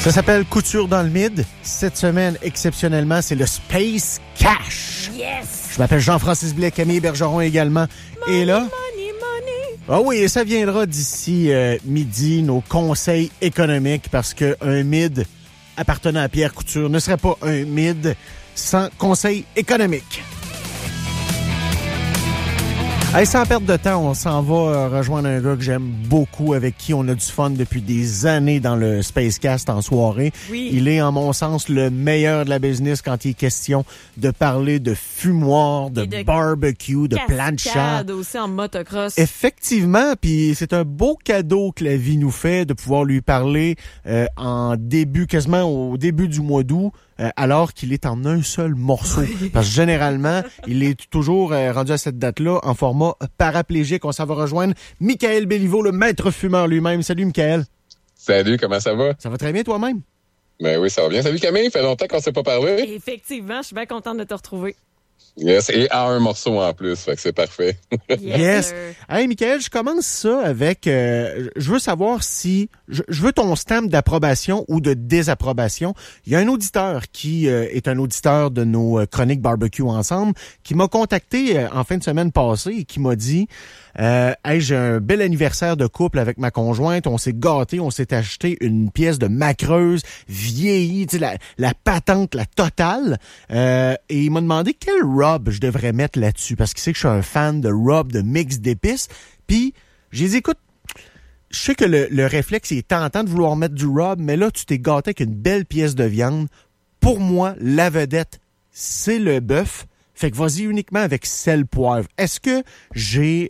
Ça s'appelle Couture dans le Mid. Cette semaine, exceptionnellement, c'est le Space Cash. Yes! Je m'appelle Jean-Francis Blais, Camille Bergeron également. Money, et là... money. Ah oui, et ça viendra d'ici midi, nos conseils économiques, parce qu'un mid appartenant à Pierre Couture ne serait pas un mid sans conseils économiques. Hey, sans perdre de temps, on s'en va rejoindre un gars que j'aime beaucoup, avec qui on a du fun depuis des années dans le Spacecast en soirée. Oui. Il est, en mon sens, le meilleur de la business quand il est question de parler de fumoir, de barbecue, de plancha. Cascade aussi en motocross. Effectivement, puis c'est un beau cadeau que la vie nous fait de pouvoir lui parler en début, quasiment au début du mois d'août, alors qu'il est en un seul morceau. Oui. Parce que généralement, il est toujours rendu à cette date-là en format paraplégique. On s'en va rejoindre Michael Béliveau, le maître fumeur lui-même. Salut, Michael. Salut, comment ça va? Ça va très bien toi-même? Ben oui, ça va bien. Salut Camille, fait longtemps qu'on ne s'est pas parlé. Effectivement, je suis bien contente de te retrouver. Yes, et à un morceau en plus, fait que c'est parfait. Yes. Hey, Michael, je commence ça avec... je veux savoir si... Je veux ton stamp d'approbation ou de désapprobation. Il y a un auditeur qui est un auditeur de nos chroniques barbecue ensemble qui m'a contacté en fin de semaine passée et qui m'a dit... hey, j'ai un bel anniversaire de couple avec ma conjointe. On s'est gâtés, on s'est acheté une pièce de macreuse vieillie, tu sais, la patente, la totale. Et il m'a demandé quel rub je devrais mettre là-dessus parce qu'il sait que je suis un fan de rub, de mix d'épices. Puis j'ai dit, écoute, je sais que le réflexe est tentant de vouloir mettre du rub, mais là, tu t'es gâté avec une belle pièce de viande. Pour moi, la vedette, c'est le bœuf. Fait que vas-y uniquement avec sel, poivre. Est-ce que j'ai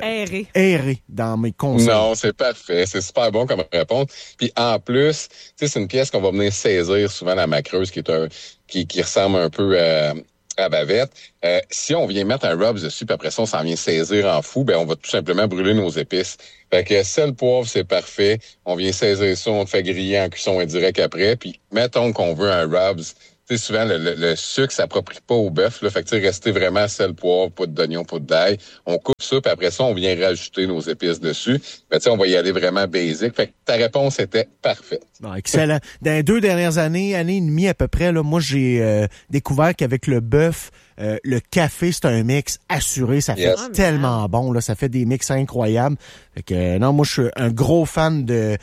erré dans mes conseils? Non, c'est parfait. C'est super bon comme réponse. Puis en plus, tu sais, c'est une pièce qu'on va venir saisir souvent la macreuse qui ressemble un peu à bavette. Si on vient mettre un rub dessus, puis après ça, on s'en vient saisir en fou, ben on va tout simplement brûler nos épices. Fait que sel, poivre, c'est parfait. On vient saisir ça, on le fait griller en cuisson indirect après. Puis mettons qu'on veut un rubs. Tu sais, souvent, le sucre s'approprie pas au bœuf, là. Fait que, tu sais, rester vraiment sel, poivre, poudre d'oignon, poudre d'ail. On coupe ça, puis après ça, on vient rajouter nos épices dessus. Mais tu sais, on va y aller vraiment basic. Fait que ta réponse était parfaite. Bon, excellent. Dans les 2 dernières années et demie à peu près, là, moi, j'ai découvert qu'avec le bœuf, le café, c'est un mix assuré. Ça fait tellement bon, là. Ça fait des mix incroyables. Fait que, non, moi, je suis un gros fan de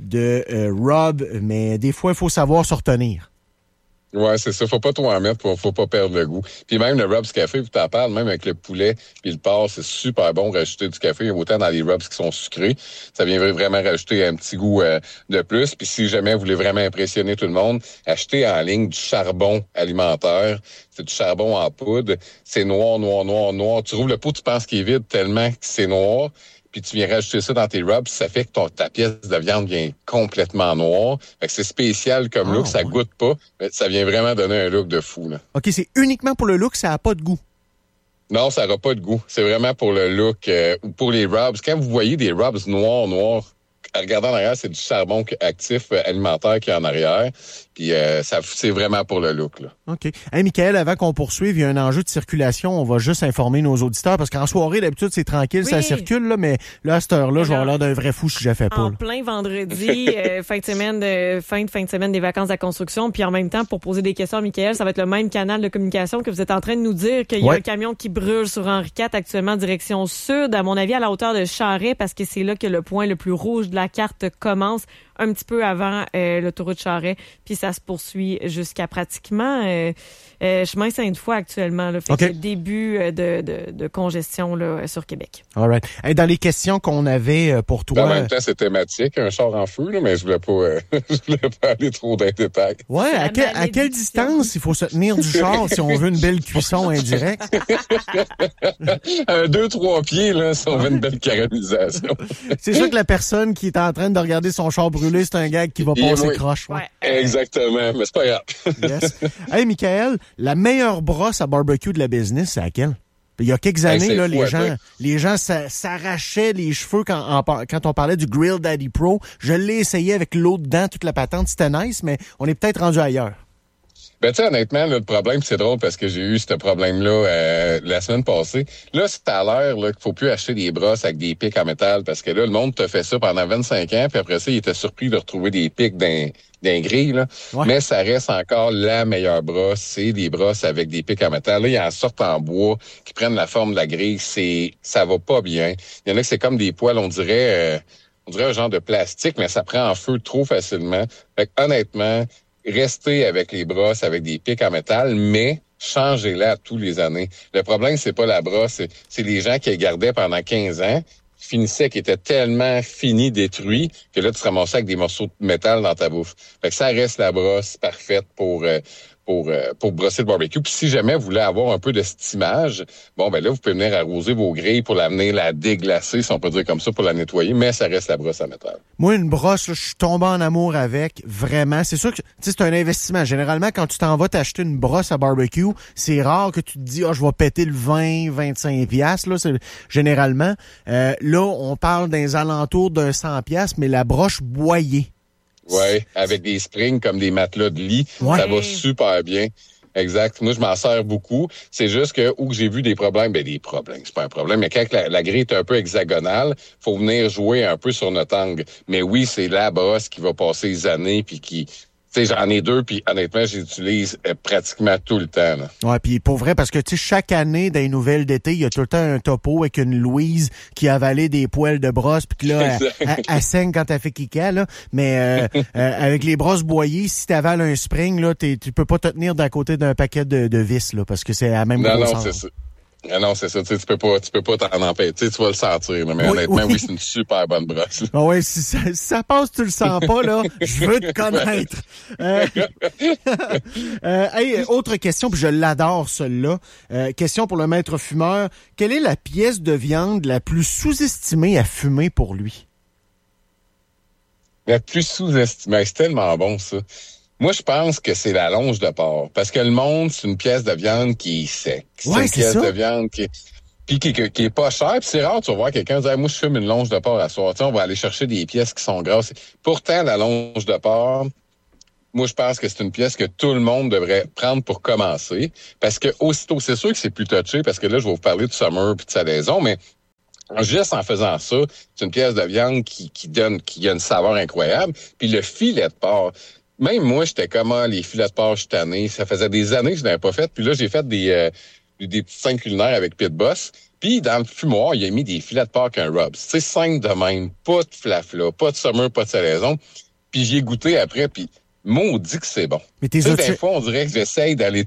rub, mais des fois, il faut savoir se retenir. Ouais, c'est ça. Faut pas trop en mettre, faut pas perdre le goût. Puis même le rubs café, tu t'en parles, même avec le poulet puis le porc, c'est super bon rajouter du café. Autant dans les rubs qui sont sucrés, ça vient vraiment rajouter un petit goût de plus. Puis si jamais vous voulez vraiment impressionner tout le monde, achetez en ligne du charbon alimentaire. C'est du charbon en poudre. C'est noir, noir, noir, noir. Tu rouvres le pot, tu penses qu'il est vide tellement que c'est noir. Puis tu viens rajouter ça dans tes rubs, ça fait que ta pièce de viande vient complètement noire. Fait que c'est spécial comme look, ça goûte pas, mais ça vient vraiment donner un look de fou, là. OK, c'est uniquement pour le look, ça n'a pas de goût. Non, ça n'aura pas de goût. C'est vraiment pour le look ou pour les rubs. Quand vous voyez des rubs noirs, regardez en arrière, c'est du charbon actif alimentaire qui est en arrière. Puis c'est vraiment pour le look, là. OK. Hey, Michael, avant qu'on poursuive, il y a un enjeu de circulation. On va juste informer nos auditeurs parce qu'en soirée, d'habitude, c'est tranquille, ça circule, là, mais là, à cette heure-là, je vais avoir l'air d'un vrai fou si je ne fais pas. En plein vendredi, fin de semaine des vacances de la construction, puis en même temps, pour poser des questions à Michael, ça va être le même canal de communication que vous êtes en train de nous dire qu'il y a un camion qui brûle sur Henri IV actuellement, direction sud, à mon avis, à la hauteur de Charest, parce que c'est là que le point le plus rouge de la carte commence, un petit peu avant l'autoroute Charest, puis ça se poursuit jusqu'à pratiquement chemin Sainte-Foy actuellement. Là, fait que début de congestion là, sur Québec. All right. Hey, dans les questions qu'on avait pour toi... En même temps, c'est thématique, un char en feu, là, mais je voulais pas aller trop dans les détails. Ouais, à quelle distance il faut se tenir du char si on veut une belle cuisson indirecte? 2-3 pieds, là, si on veut une belle caramélisation. C'est sûr que la personne qui est en train de regarder son char brûler, c'est un gars qui va passer croche. Ouais. Exactement, mais c'est pas grave. Yes. Hey, Michael, la meilleure brosse à barbecue de la business, c'est laquelle? Il y a quelques années, là, les gens s'arrachaient les cheveux quand on parlait du Grill Daddy Pro. Je l'ai essayé avec l'eau dedans, toute la patente, c'était nice, mais on est peut-être rendu ailleurs. Ben, tu sais, honnêtement, là, le problème, c'est drôle parce que j'ai eu ce problème-là la semaine passée. Là, c'est à l'heure qu'il faut plus acheter des brosses avec des pics en métal parce que là, le monde te fait ça pendant 25 ans, puis après ça, il était surpris de retrouver des pics d'un gris, là. Ouais. Mais ça reste encore la meilleure brosse. C'est des brosses avec des pics en métal. Là, il y en sortent en bois qui prennent la forme de la grille. Ça va pas bien. Il y en a que c'est comme des poils, on dirait un genre de plastique, mais ça prend en feu trop facilement. Fait que, honnêtement, restez avec les brosses avec des pics en métal, mais changez-la tous les années. Le problème, c'est pas la brosse, c'est les gens qui les gardaient pendant 15 ans, finissaient, qui étaient tellement finis, détruits, que là, tu te ramassais avec des morceaux de métal dans ta bouffe. Fait que ça reste la brosse parfaite pour brosser le barbecue. Puis si jamais vous voulez avoir un peu de cette image, bon, ben là, vous pouvez venir arroser vos grilles pour l'amener la déglacer, si on peut dire comme ça, pour la nettoyer, mais ça reste la brosse à métal. Moi, une brosse, là, je suis tombé en amour avec, vraiment. C'est sûr que c'est un investissement. Généralement, quand tu t'en vas t'acheter une brosse à barbecue, c'est rare que tu te dis, je vais péter le 20-25 $, là, c'est généralement. Là, on parle des alentours d'un 100 $, mais la broche boyée. Ouais, avec des springs comme des matelas de lit, ouais. Ça va super bien. Exact. Moi, je m'en sers beaucoup. C'est juste que où j'ai vu des problèmes, c'est pas un problème, mais quand la grille est un peu hexagonale, faut venir jouer un peu sur notre angle. Mais oui, c'est la brosse qui va passer les années puis qui... Tu sais, j'en ai deux, puis honnêtement, j'utilise pratiquement tout le temps. Là. Ouais, puis pour vrai, parce que tu sais, chaque année, dans les nouvelles d'été, il y a tout le temps un topo avec une Louise qui a avalé des poils de brosse, puis que là, elle saigne quand elle fait kicker, là. Mais avec les brosses boyées, si t'avales un spring, là, tu peux pas te tenir d'à côté d'un paquet de vis, là, parce que c'est la même grosseur. Non, c'est ça. Ah non, c'est ça. Tu peux pas t'en empêcher. Tu vas le sentir. Là, mais honnêtement, oui, c'est une super bonne brosse. Ah ouais, si ça passe, tu le sens pas, là. Je veux te connaître. Hey, autre question, puis je l'adore, celle-là. Question pour le maître fumeur. Quelle est la pièce de viande la plus sous-estimée à fumer pour lui? La plus sous-estimée. C'est tellement bon, ça. Moi, je pense que c'est la longe de porc. Parce que le monde, c'est une pièce de viande qui est sec. C'est une pièce de viande qui est pas chère. Puis c'est rare, tu vas voir quelqu'un dire, moi, je fume une longe de porc à soir. Tu sais, on va aller chercher des pièces qui sont grasses. Pourtant, la longe de porc, moi, je pense que c'est une pièce que tout le monde devrait prendre pour commencer. Parce que aussitôt, c'est sûr que c'est plus touché, parce que là, je vais vous parler de summer puis de salaison, mais juste en faisant ça, c'est une pièce de viande qui a une saveur incroyable. Puis le filet de porc, même moi, j'étais comme, les filets de porc, je suis tanné. Ça faisait des années que je n'avais pas fait. Puis là, j'ai fait des petites scènes culinaires avec Pete Boss. Puis dans le fumoir, il a mis des filets de porc qu'un rub. C'est simple de même. Pas de flafla, pas de summer, pas de salaison. Puis j'y ai goûté après, puis maudit que c'est bon. Mais des fois, on dirait que j'essaye d'aller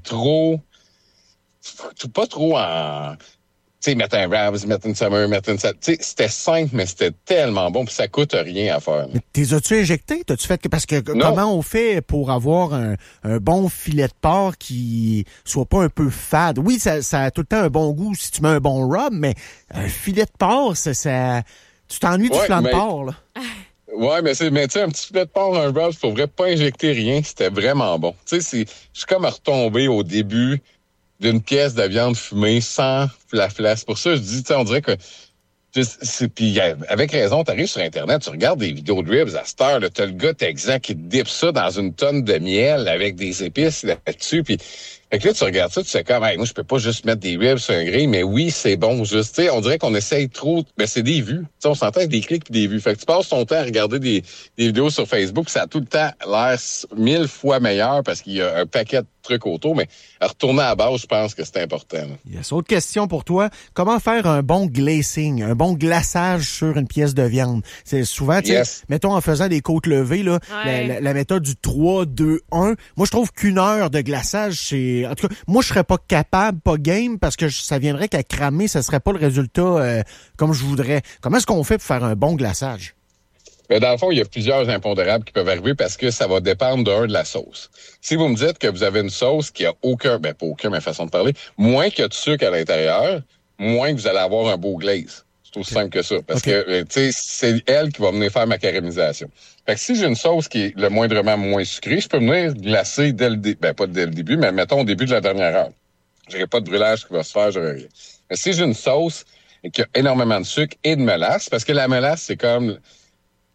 pas trop en... Tu sais, mettre un Rabs, mettre une Summer, mettre une... Tu sais, c'était simple, mais c'était tellement bon, puis ça coûte rien à faire. Mais t'es as-tu injecté? T'as-tu fait... Parce que comment on fait pour avoir un bon filet de porc qui soit pas un peu fade? Oui, ça a tout le temps un bon goût si tu mets un bon rub, mais un filet de porc, ça tu t'ennuies du flanc de porc, là. Ouais, mais tu sais, un petit filet de porc, un rub, faut vraiment pas injecter rien, c'était vraiment bon. Tu sais, je suis comme retombé au début d'une pièce de viande fumée sans flafla. C'est pour ça que je dis, tu sais, on dirait que... Puis avec raison, tu arrives sur Internet, tu regardes des vidéos de ribs à cette heure, t'as le gars texan qui dippe ça dans une tonne de miel avec des épices là-dessus, puis... Fait que là, tu regardes ça, tu sais comme, hey, moi, je peux pas juste mettre des ribs sur un grill, mais oui, c'est bon, juste, tu sais, on dirait qu'on essaye trop, ben, c'est des vues. Tu sais, on s'entend avec des clics pis des vues. Fait que tu passes ton temps à regarder des vidéos sur Facebook, ça a tout le temps l'air 1000 fois meilleur parce qu'il y a un paquet de trucs autour, mais à retourner à la base, je pense que c'est important. Là. Yes. Autre question pour toi. Comment faire un bon glazing, un bon glaçage sur une pièce de viande? C'est souvent, tu sais, mettons, en faisant des côtes levées, là, la méthode du 3-2-1. Moi, je trouve qu'une heure de glaçage, c'est... En tout cas, moi, je serais pas capable, pas game, parce que ça viendrait qu'à cramer, ça serait pas le résultat comme je voudrais. Comment est-ce qu'on fait pour faire un bon glaçage? Mais dans le fond, il y a plusieurs impondérables qui peuvent arriver parce que ça va dépendre de la sauce. Si vous me dites que vous avez une sauce qui a pas aucun, mais façon de parler, moins qu'il y a de sucre à l'intérieur, moins que vous allez avoir un beau glaze. C'est aussi simple que ça. Parce que, tu sais, c'est elle qui va venir faire ma caramélisation. Fait que si j'ai une sauce qui est le moindrement moins sucrée, je peux venir glacer dès le début. Ben, pas dès le début, mais mettons au début de la dernière heure. J'aurai pas de brûlage qui va se faire, j'aurai rien. Mais si j'ai une sauce qui a énormément de sucre et de mélasse, parce que la mélasse, c'est comme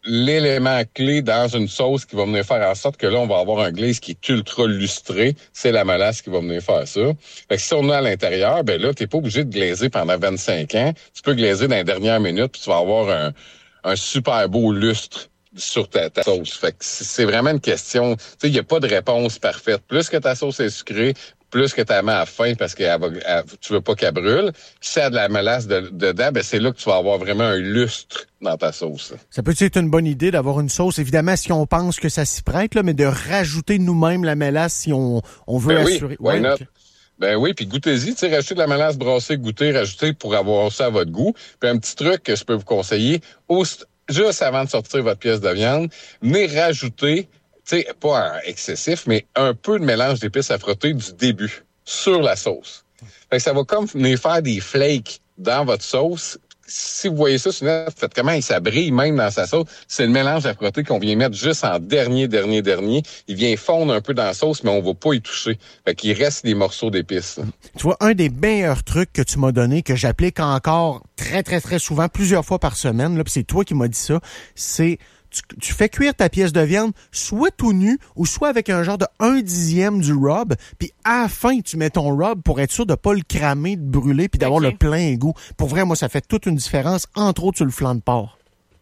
l'élément clé dans une sauce qui va venir faire en sorte que là, on va avoir un glaze qui est ultra lustré. C'est la mélasse qui va venir faire ça. Fait que si on est à l'intérieur, ben là, t'es pas obligé de glazer pendant 25 ans. Tu peux glazer dans les dernières minutes, puis tu vas avoir un super beau lustre sur ta sauce. Fait que c'est vraiment une question. Tu sais, il n'y a pas de réponse parfaite. Plus que ta sauce est sucrée, plus que tu la mets à la fin parce que tu veux pas qu'elle brûle. Si ça a de la mélasse dedans, ben c'est là que tu vas avoir vraiment un lustre dans ta sauce. Ça peut être une bonne idée d'avoir une sauce, évidemment, si on pense que ça s'y prête, là, mais de rajouter nous-mêmes la mélasse si on veut assurer. Oui, okay. Ben oui, puis goûtez-y, tu sais, rajouter de la mélasse brassée, goûter, rajouter pour avoir ça à votre goût. Puis un petit truc que je peux vous conseiller, juste avant de sortir votre pièce de viande, venez rajouter, tu sais, pas excessif, mais un peu de mélange d'épices à frotter du début sur la sauce. Fait que ça va comme venir faire des flakes dans votre sauce. Si vous voyez ça sur net, faites comment ça brille même dans sa sauce. C'est le mélange à frotter qu'on vient mettre juste en dernier. Il vient fondre un peu dans la sauce, mais on va pas y toucher. Fait qu'il reste des morceaux d'épices. Tu vois, un des meilleurs trucs que tu m'as donné, que j'applique encore très, très, très souvent, plusieurs fois par semaine, là, puis c'est toi qui m'as dit ça, c'est tu fais cuire ta pièce de viande soit tout nu ou soit avec un genre de 1/10 du rub, puis à la fin, tu mets ton rub pour être sûr de pas le cramer, de brûler, puis d'avoir le plein goût. Pour vrai, moi, ça fait toute une différence, entre autres sur le flanc de porc.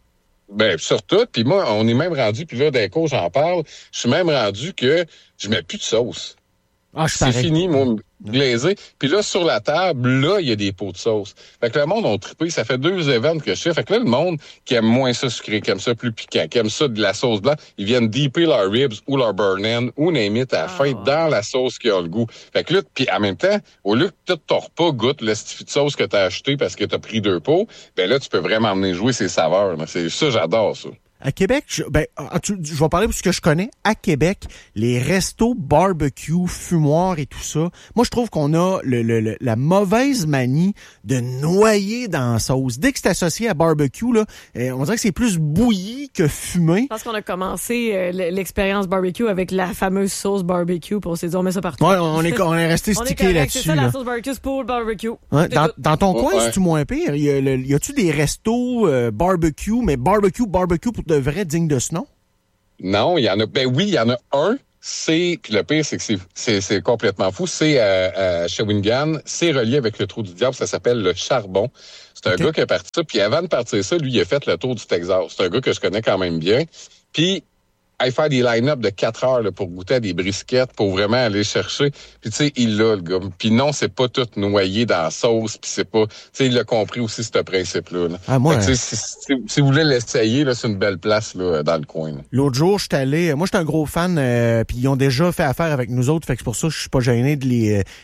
Ben, surtout, puis moi, on est même rendu, puis là, d'un coup, j'en parle, je suis même rendu que je mets plus de sauce. Ah, c'est fini, moi, glazé. Puis là, sur la table, là, il y a des pots de sauce. Fait que le monde a trippé. Ça fait 2 événements que je fais. Fait que là, le monde qui aime moins ça sucré, qui aime ça plus piquant, qui aime ça de la sauce blanche, ils viennent dipper leurs ribs ou leur burn-in ou name it à la fin dans la sauce qui a le goût. Fait que là, puis en même temps, au lieu que tout ton repas goûte le stifi de sauce que t'as acheté parce que t'as pris 2 pots, ben là, tu peux vraiment venir jouer ses saveurs. Là. C'est ça, j'adore ça. À Québec, je vais parler pour ce que je connais. À Québec, les restos barbecue, fumoirs et tout ça, moi, je trouve qu'on a la mauvaise manie de noyer dans la sauce. Dès que c'est associé à barbecue, là, on dirait que c'est plus bouilli que fumé. Je pense qu'on a commencé l'expérience barbecue avec la fameuse sauce barbecue, pour on s'est dit, on met ça partout. Ouais, on est resté stické là-dessus. C'est ça, la sauce barbecue, c'est pour le barbecue. Ouais, dans ton coin, c'est-tu moins pire? Y a-tu des restos barbecue, mais barbecue pour de vrai digne de ce nom? Non, il y en a. Ben oui, il y en a un. Puis le pire, c'est que c'est complètement fou. C'est à Shawinigan. C'est relié avec le Trou du Diable. Ça s'appelle le Charbon. C'est un gars qui a parti ça. Puis avant de partir ça, lui, il a fait le tour du Texas. C'est un gars que je connais quand même bien. Puis aller faire des line-up de 4 heures là, pour goûter à des brisquettes, pour vraiment aller chercher. Puis tu sais, il l'a, le gars. Puis non, c'est pas tout noyé dans la sauce. Puis c'est pas... Tu sais, il a compris aussi ce principe-là. Là. Ah, moi... si vous voulez l'essayer, là, c'est une belle place là, dans le coin. Là. L'autre jour, je suis allé... Moi, je suis un gros fan, puis ils ont déjà fait affaire avec nous autres, fait que c'est pour ça que je suis pas gêné de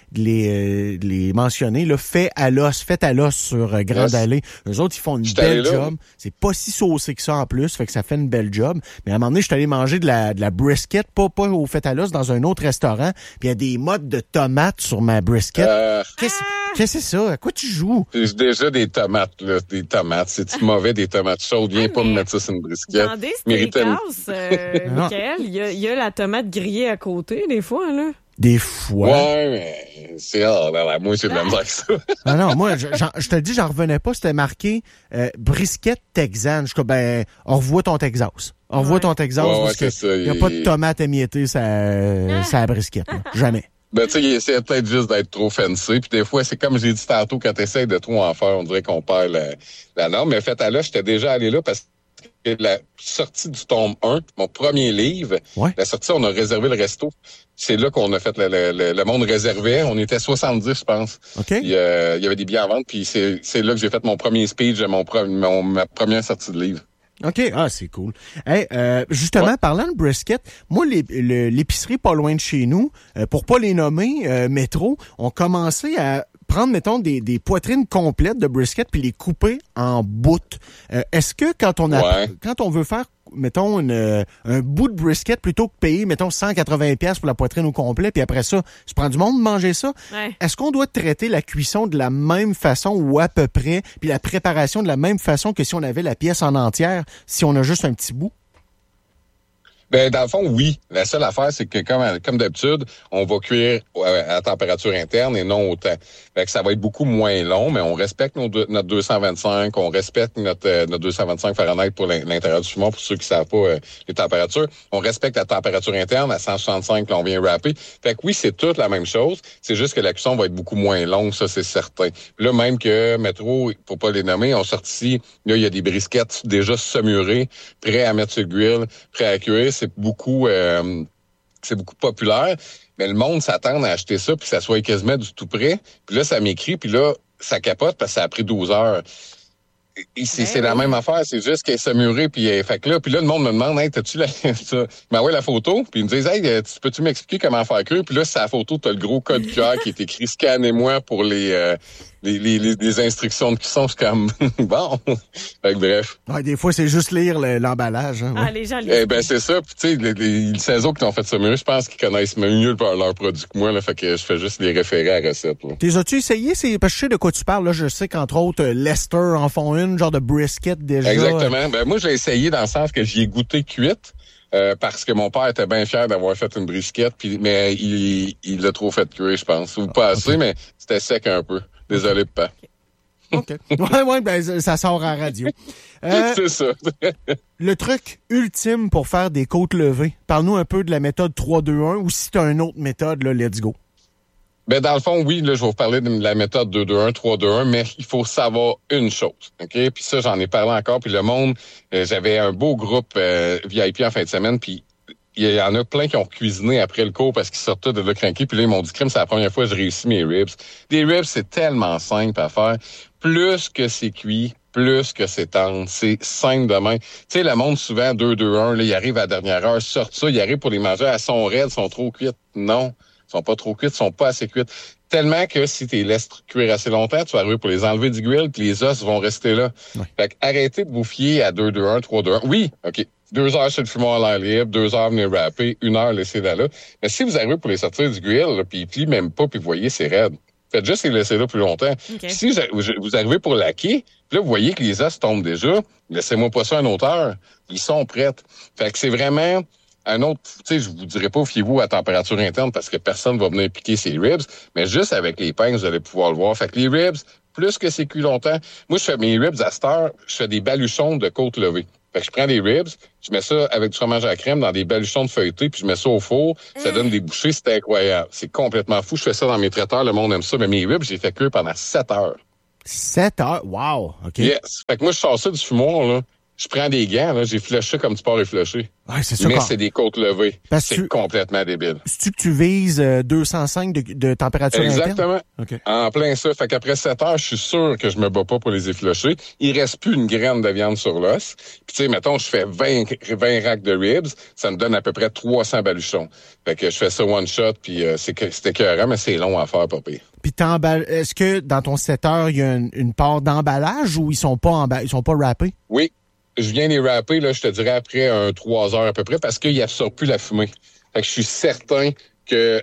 les mentionner. Là, Fait à l'os sur Grande Allée. Eux autres, ils font une belle job. C'est pas si saucé que ça en plus, fait que ça fait une belle job. Mais à un moment donné, je suis allé manger de la brisket, pas au fait à l'os, dans un autre restaurant, puis il y a des mottes de tomates sur ma brisket. Qu'est-ce que c'est ça? À quoi tu joues? J'ai déjà des tomates, là. Des tomates. C'est mauvais, des tomates chaudes. Viens pas me mettre ça sur une brisket. Dans des steakhouse, Michael, il y a la tomate grillée à côté, des fois, là. Des fois. Ouais, mais c'est moi, j'ai de la misère avec ça. Non, moi, je te le dis, j'en revenais pas. C'était marqué brisket texane. Je suis comme, on revoit ton Texas. On revoit ton Texas parce qu'il n'y a pas de tomates émiettées sur la brisket. Jamais. Ben, tu sais, il essaie peut-être juste d'être trop fancy. Puis des fois, c'est comme j'ai dit tantôt, quand tu essaies de trop en faire, on dirait qu'on perd la norme. Mais fait à là, j'étais déjà allé là parce que la sortie du tome 1, mon premier livre, la sortie, on a réservé le resto. C'est là qu'on a fait le monde réservé. On était 70, je pense. Okay. Il y avait des billets en vente. Puis c'est là que j'ai fait mon premier speech, ma première sortie de livre. OK. Ah, c'est cool. Hey, justement, parlant de brisket, moi, l'épicerie pas loin de chez nous, pour pas les nommer, Métro, ont commencé à prendre, mettons, des poitrines complètes de brisket puis les couper en bouts. Est-ce que quand on veut faire, mettons, un bout de brisket, plutôt que payer, mettons, 180$ pour la poitrine au complet, puis après ça, je prends du monde de manger ça, est-ce qu'on doit traiter la cuisson de la même façon ou à peu près, puis la préparation de la même façon que si on avait la pièce en entière, si on a juste un petit bout? Ben, dans le fond, oui. La seule affaire, c'est que comme d'habitude, on va cuire à température interne et non au temps. Fait que ça va être beaucoup moins long, mais on respecte notre 225, on respecte notre 225 Fahrenheit pour l'intérieur du fumoir, pour ceux qui savent pas les températures. On respecte la température interne à 165, là, on vient wrapper. Fait que oui, c'est toute la même chose. C'est juste que la cuisson va être beaucoup moins longue, ça, c'est certain. Là, même que Métro, pour pas les nommer, ont sorti, là, il y a des briskets déjà saumurés, prêts à mettre sur le grill, prêts à cuire. C'est beaucoup populaire, mais le monde s'attend à acheter ça puis que ça soit quasiment du tout prêt. Puis là, ça m'écrit, puis là, ça capote parce que ça a pris 12 heures. Et c'est la même affaire, c'est juste qu'elle est saumurée, puis fait que là, le monde me demande, hey, t'as-tu la photo? Puis ils me disent, hey, peux-tu m'expliquer comment faire cuire? Puis là, sur la photo, t'as le gros code QR qui est écrit scannez-moi pour les instructions de cuisson. Je suis comme, bon. Fait que bref. Ouais, des fois, c'est juste lire l'emballage. Hein, ouais. Ah, les gens lisent. Ben, c'est ça. Puis, tu sais, les saisons qui t'ont fait ça mieux, je pense qu'ils connaissent mieux leurs produits que moi, là. Fait que je fais juste les référer à la recette, là. T'es as-tu essayé? Parce que je sais de quoi tu parles, là. Je sais qu'entre autres, Lester en font une, genre de brisket déjà. Exactement. Ben, moi, j'ai essayé dans le sens que j'y ai goûté cuite. Parce que mon père était bien fier d'avoir fait une brisquette, mais il l'a trop fait cuire, je pense. Ou pas assez, mais c'était sec un peu. Désolé, papa. OK. Ouais, ben ça sort à la radio. C'est ça. Le truc ultime pour faire des côtes levées. Parle-nous un peu de la méthode 3-2-1 ou si tu as une autre méthode, là, let's go. Ben, dans le fond, oui, là, je vais vous parler de la méthode 2-2-1, 3-2-1, mais il faut savoir une chose, OK? Puis ça, j'en ai parlé encore, puis le monde, j'avais un beau groupe VIP en fin de semaine, puis il y en a plein qui ont cuisiné après le cours parce qu'ils sortaient de là craqués, puis là, ils m'ont dit, crime, c'est la première fois que j'ai réussi mes ribs. Des ribs, c'est tellement simple à faire. Plus que c'est cuit, plus que c'est tendre. C'est simple de même. Tu sais, le monde, souvent, 2-2-1, là, il arrive à la dernière heure, sortent ça, il arrive pour les manger, elles sont raides, sont trop cuites. Non. Sont pas trop cuites, sont pas assez cuites. Tellement que si tu les laisses cuire assez longtemps, tu vas arriver pour les enlever du grill, puis les os vont rester là. Ouais. Fait que arrêtez de vous fier à 2-2-1, 3-2-1. Oui, OK. 2 heures sur le fumoir à l'air libre, 2 heures venir wrapper, 1 heure laisser là. Mais si vous arrivez pour les sortir du grill, là, puis ils plient même pas, puis vous voyez, c'est raide. Faites juste les laisser là plus longtemps. Okay. Si vous arrivez pour laquer, là, vous voyez que les os tombent déjà, laissez-moi pas ça à une autre heure. Ils sont prêts. Fait que c'est vraiment un autre, tu sais, je vous dirais pas, fiez-vous à température interne parce que personne va venir piquer ses ribs, mais juste avec les pinces, vous allez pouvoir le voir. Fait que les ribs, plus que c'est cuit longtemps, moi, je fais mes ribs à cette heure, je fais des baluchons de côte levée. Fait que je prends des ribs, je mets ça avec du fromage à la crème dans des baluchons de feuilleté, puis je mets ça au four, ça donne des bouchées, c'est incroyable. C'est complètement fou. Je fais ça dans mes traiteurs, le monde aime ça, mais mes ribs, j'ai fait cuire pendant 7 heures. 7 heures? Wow! OK. Yes. Fait que moi, je sors ça du fumoir, là. Je prends des gants, là, j'ai flushé comme du porc effleuché. Ouais, c'est ça. Mais c'est des côtes levées. C'est complètement débile. C'est-tu que tu vises 205 de température interne? Exactement. Okay. En plein ça. Fait qu'après 7 heures, je suis sûr que je me bats pas pour les effleucher. Il reste plus une graine de viande sur l'os. Puis tu sais, mettons, je fais 20 racks de ribs, ça me donne à peu près 300 baluchons. Fait que je fais ça one shot, puis c'est écœurant, mais c'est long à faire, pas pire. Puis est-ce que dans ton 7 heures, il y a une part d'emballage ou ils sont pas wrappés? Oui. Je viens les wrapper, là, je te dirais, après 3 heures à peu près, parce qu'il absorbe plus la fumée. Fait que je suis certain que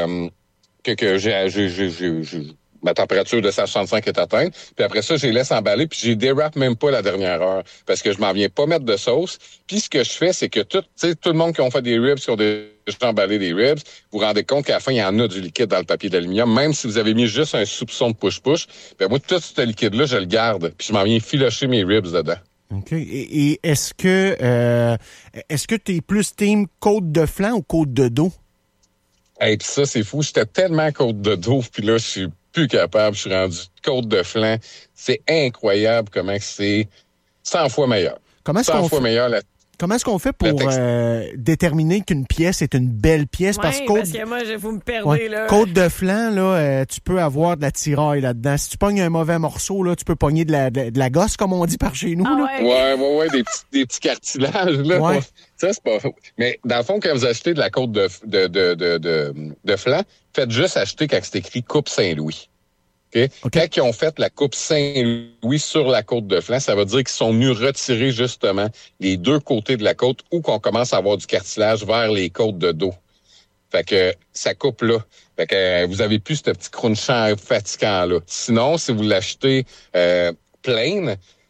ma température de 165 est atteinte. Puis après ça, je les laisse emballer, puis je les dérape même pas la dernière heure, parce que je m'en viens pas mettre de sauce. Puis ce que je fais, c'est que tout le monde qui ont fait des ribs, qui ont déjà emballé des ribs, vous vous rendez compte qu'à la fin, il y en a du liquide dans le papier d'aluminium, même si vous avez mis juste un soupçon de push-push. Ben moi, tout ce liquide-là, je le garde, puis je m'en viens filocher mes ribs dedans. OK. Et est-ce que t'es plus team côte de flanc ou côte de dos? Hey, pis ça, c'est fou. J'étais tellement côte de dos, puis là, je suis plus capable. Je suis rendu côte de flanc. C'est incroyable comment c'est 100 fois meilleur. Comment est-ce qu'on fait pour déterminer qu'une pièce est une belle pièce? Ouais, parce que moi, vous me perdez, là. Côte de flanc, là, tu peux avoir de la tiraille là-dedans. Si tu pognes un mauvais morceau, là, tu peux pogner de la gosse, comme on dit par chez nous. Ah, là. Ouais, des petits cartilages, là. Ouais. Ça, c'est pas faux. Mais dans le fond, quand vous achetez de la côte de flanc, faites juste acheter quand c'est écrit Coupe Saint-Louis. Okay? Quand ils ont fait la coupe Saint-Louis sur la côte de flanc, ça veut dire qu'ils sont venus retirer justement les deux côtés de la côte où qu'on commence à avoir du cartilage vers les côtes de dos. Fait que ça coupe là. Fait que vous avez plus ce petit crunchant fatigant là. Sinon, si vous l'achetez plain,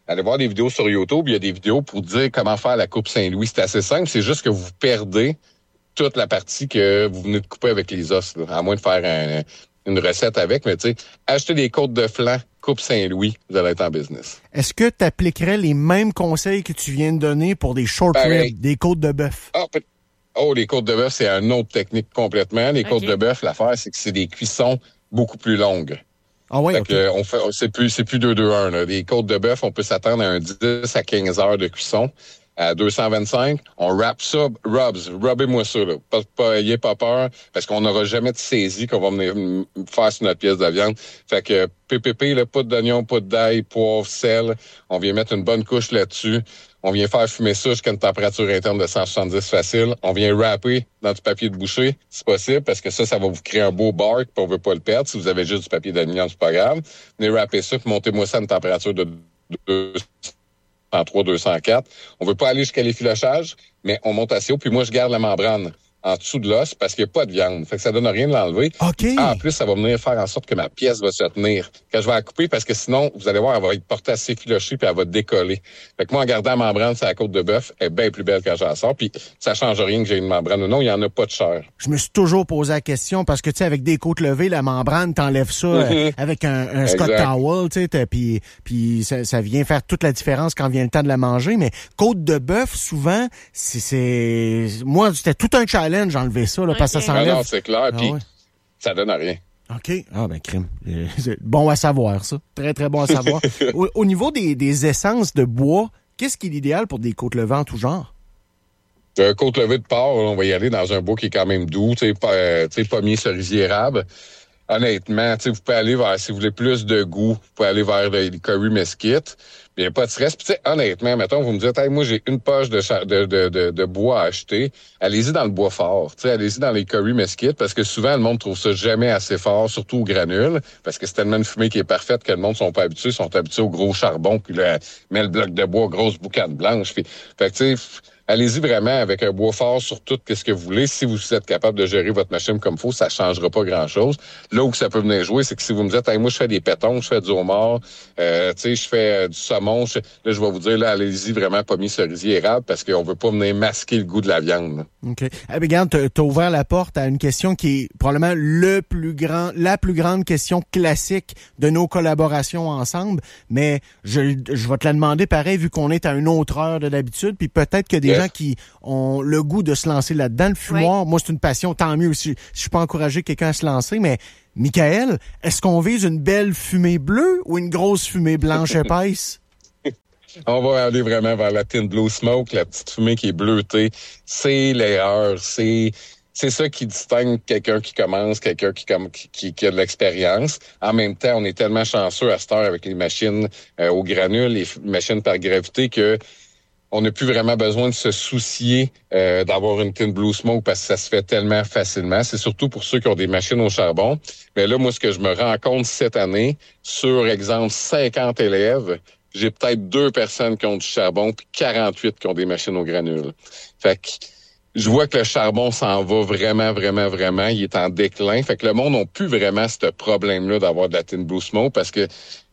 allez voir des vidéos sur YouTube. Il y a des vidéos pour dire comment faire la coupe Saint-Louis. C'est assez simple. C'est juste que vous perdez toute la partie que vous venez de couper avec les os, là, à moins de faire une recette avec. Mais tu sais, achetez des côtes de flanc, coupe Saint-Louis, vous allez être en business. Est-ce que tu appliquerais les mêmes conseils que tu viens de donner pour des short ribs, des côtes de bœuf? Les côtes de bœuf, c'est une autre technique complètement. Les côtes de bœuf, l'affaire, c'est que c'est des cuissons beaucoup plus longues. Ah oui, okay. C'est plus 2-2-1. Là. Les côtes de bœuf, on peut s'attendre à un 10 à 15 heures de cuisson. À 225, on wrap ça, rubbez-moi ça, là. Ayez pas peur, parce qu'on n'aura jamais de saisie qu'on va venir faire sur notre pièce de viande. Fait que PPP, là, pas d'oignon, pas d'ail, poivre, sel. On vient mettre une bonne couche là-dessus. On vient faire fumer ça jusqu'à une température interne de 170 facile. On vient wrapper dans du papier de boucher, si possible, parce que ça va vous créer un beau bark, puis on veut pas le perdre. Si vous avez juste du papier d'aluminium, c'est pas grave. Venez wrapper ça, puis montez-moi ça à une température de 203, 204. On veut pas aller jusqu'à l'effilochage, mais on monte assez haut, puis moi, je garde la membrane en dessous de l'os parce qu'il n'y a pas de viande. Fait que ça donne rien de l'enlever. Okay. En plus, ça va venir faire en sorte que ma pièce va se tenir quand je vais la couper parce que sinon, vous allez voir, elle va être portée assez filochée puis elle va décoller. Fait que moi, en gardant la membrane sur la côte de bœuf, elle est bien plus belle quand je la sors. Puis ça change rien que j'ai une membrane ou non, il n'y en a pas de chair. Je me suis toujours posé la question parce que, tu sais, avec des côtes levées, la membrane, t'enlèves ça avec un Scott Towel, tu sais, puis ça vient faire toute la différence quand vient le temps de la manger. Mais côte de bœuf, souvent, moi, c'était tout un challenge d'enlever ça, là, parce que ça s'enlève. Non, c'est clair, puis ça donne rien. OK. Ah, ben, crime. C'est bon à savoir, ça. Très, très bon à savoir. Au niveau des essences de bois, qu'est-ce qui est l'idéal pour des côtes levées en tout genre? Côte levée de porc, on va y aller dans un bois qui est quand même doux, tu sais, pommier, cerisier, érable. Honnêtement, tu sais, vous pouvez aller vers, si vous voulez plus de goût, vous pouvez aller vers les curry mesquite. Il n'y a pas de stress. Puis, tu sais, honnêtement, mettons, vous me dites, hey, moi, j'ai une poche de bois à acheter. Allez-y dans le bois fort. Tu sais, allez-y dans les curry mesquite parce que souvent, le monde trouve ça jamais assez fort, surtout au granule, parce que c'est tellement une fumée qui est parfaite que le monde sont pas habitués, sont habitués au gros charbon, puis là, met le bloc de bois, grosse boucane blanche. Puis, fait que, tu sais, allez-y vraiment avec un bois fort sur tout ce que vous voulez. Si vous êtes capable de gérer votre machine comme il faut, ça changera pas grand-chose. Là où ça peut venir jouer, c'est que si vous me dites, hey, moi, je fais des pétons, je fais du homard, tu sais, je fais du saumon, là, je vais vous dire, là, allez-y vraiment pommier, cerisier, érable, parce qu'on veut pas venir masquer le goût de la viande. Là. OK. Eh bien, regarde, t'as ouvert la porte à une question qui est probablement la plus grande question classique de nos collaborations ensemble, mais je vais te la demander pareil, vu qu'on est à une autre heure de d'habitude, puis peut-être que des gens qui ont le goût de se lancer là-dedans, le fumoir, moi, c'est une passion, tant mieux aussi. Je suis pas encouragé quelqu'un à se lancer, mais Michael, est-ce qu'on vise une belle fumée bleue ou une grosse fumée blanche épaisse? On va aller vraiment vers la Thin Blue Smoke, la petite fumée qui est bleutée. C'est l'erreur, c'est ça qui distingue quelqu'un qui commence, quelqu'un qui a de l'expérience. En même temps, on est tellement chanceux à cette heure avec les machines au granule, les machines par gravité que on n'a plus vraiment besoin de se soucier d'avoir une Thin Blue Smoke parce que ça se fait tellement facilement. C'est surtout pour ceux qui ont des machines au charbon. Mais là, moi, ce que je me rends compte cette année, sur exemple 50 élèves, j'ai peut-être 2 personnes qui ont du charbon puis 48 qui ont des machines au granule. Fait que je vois que le charbon s'en va vraiment, vraiment, vraiment. Il est en déclin. Fait que le monde n'a plus vraiment ce problème-là d'avoir de la Thin Blue Smoke parce que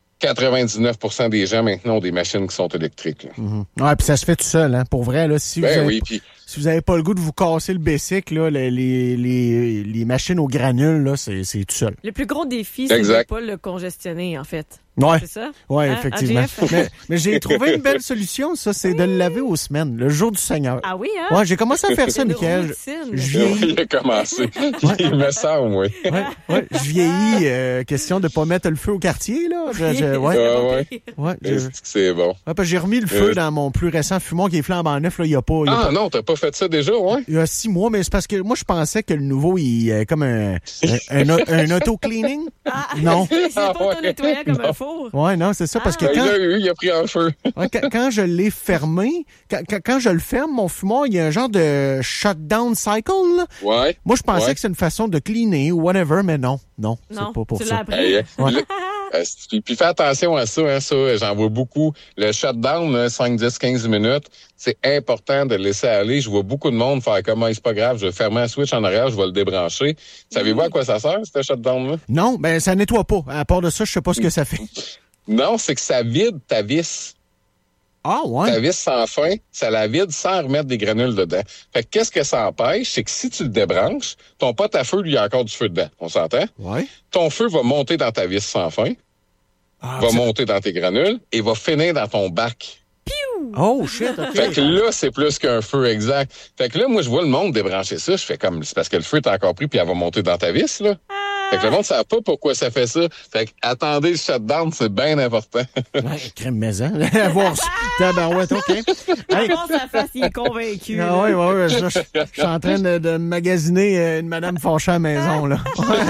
99% des gens maintenant ont des machines qui sont électriques. Ouais, puis ça se fait tout seul, hein. Pour vrai, là, si vous avez pas le goût de vous casser le basic, là, les machines au granule, là, c'est tout seul. Le plus gros défi, c'est de pas le congestionner, en fait. Ouais. C'est ça? Ouais, effectivement. Mais j'ai trouvé une belle solution, ça, c'est de le laver aux semaines, le jour du Seigneur. Ah oui, hein? Ouais, j'ai commencé à faire ça, Michael. Il a commencé. Il me semble, oui. Ouais, je vieillis, question de pas mettre le feu au quartier, là. C'est bon. Ouais, parce que j'ai remis le feu dans mon plus récent fumoir qui est flambant neuf, là, il y a pas. Non, t'as pas fait ça déjà, ouais? Il y a 6 mois, mais c'est parce que moi, je pensais que le nouveau, il comme un auto-cleaning. Non. C'est pas auto-nettoyant comme un four. Ouais, non, c'est ça, parce que quand... Il a pris un feu. Quand je l'ai fermé, quand je le ferme, mon fumoir, il y a un genre de shutdown cycle, là. Ouais. Moi, je pensais que c'est une façon de cleaner ou whatever, mais non, c'est pas pour ça. Puis fais attention à ça, hein, ça, j'en vois beaucoup. Le shutdown, 5, 10, 15 minutes, c'est important de le laisser aller. Je vois beaucoup de monde faire comme, c'est pas grave, je vais fermer un switch en arrière, je vais le débrancher. Savez-vous à quoi ça sert, ce shutdown-là? Non, ben ça nettoie pas. À part de ça, je sais pas ce que ça fait. Non, c'est que ça vide ta vis. Ah, ouais? Ta vis sans fin, ça la vide sans remettre des granules dedans. Fait que qu'est-ce que ça empêche? C'est que si tu le débranches, ton pote à feu, lui, il a encore du feu dedans. On s'entend? Ouais. Ton feu va monter dans ta vis sans fin, va monter dans tes granules et va finir dans ton bac. Oh, shit, OK. Fait que là, c'est plus qu'un feu exact. Fait que là, moi, je vois le monde débrancher ça. Je fais comme, c'est parce que le feu est encore pris puis elle va monter dans ta vis, là. Fait que le monde ne sait pas pourquoi ça fait ça. Fait que attendez le shutdown, c'est bien important. Ouais, crème maison. À voir ça. Tabarouette, OK. Hey. Sa face, il est convaincu. Ah oui, oui, je suis en train de magasiner une madame fâchée à la maison, là.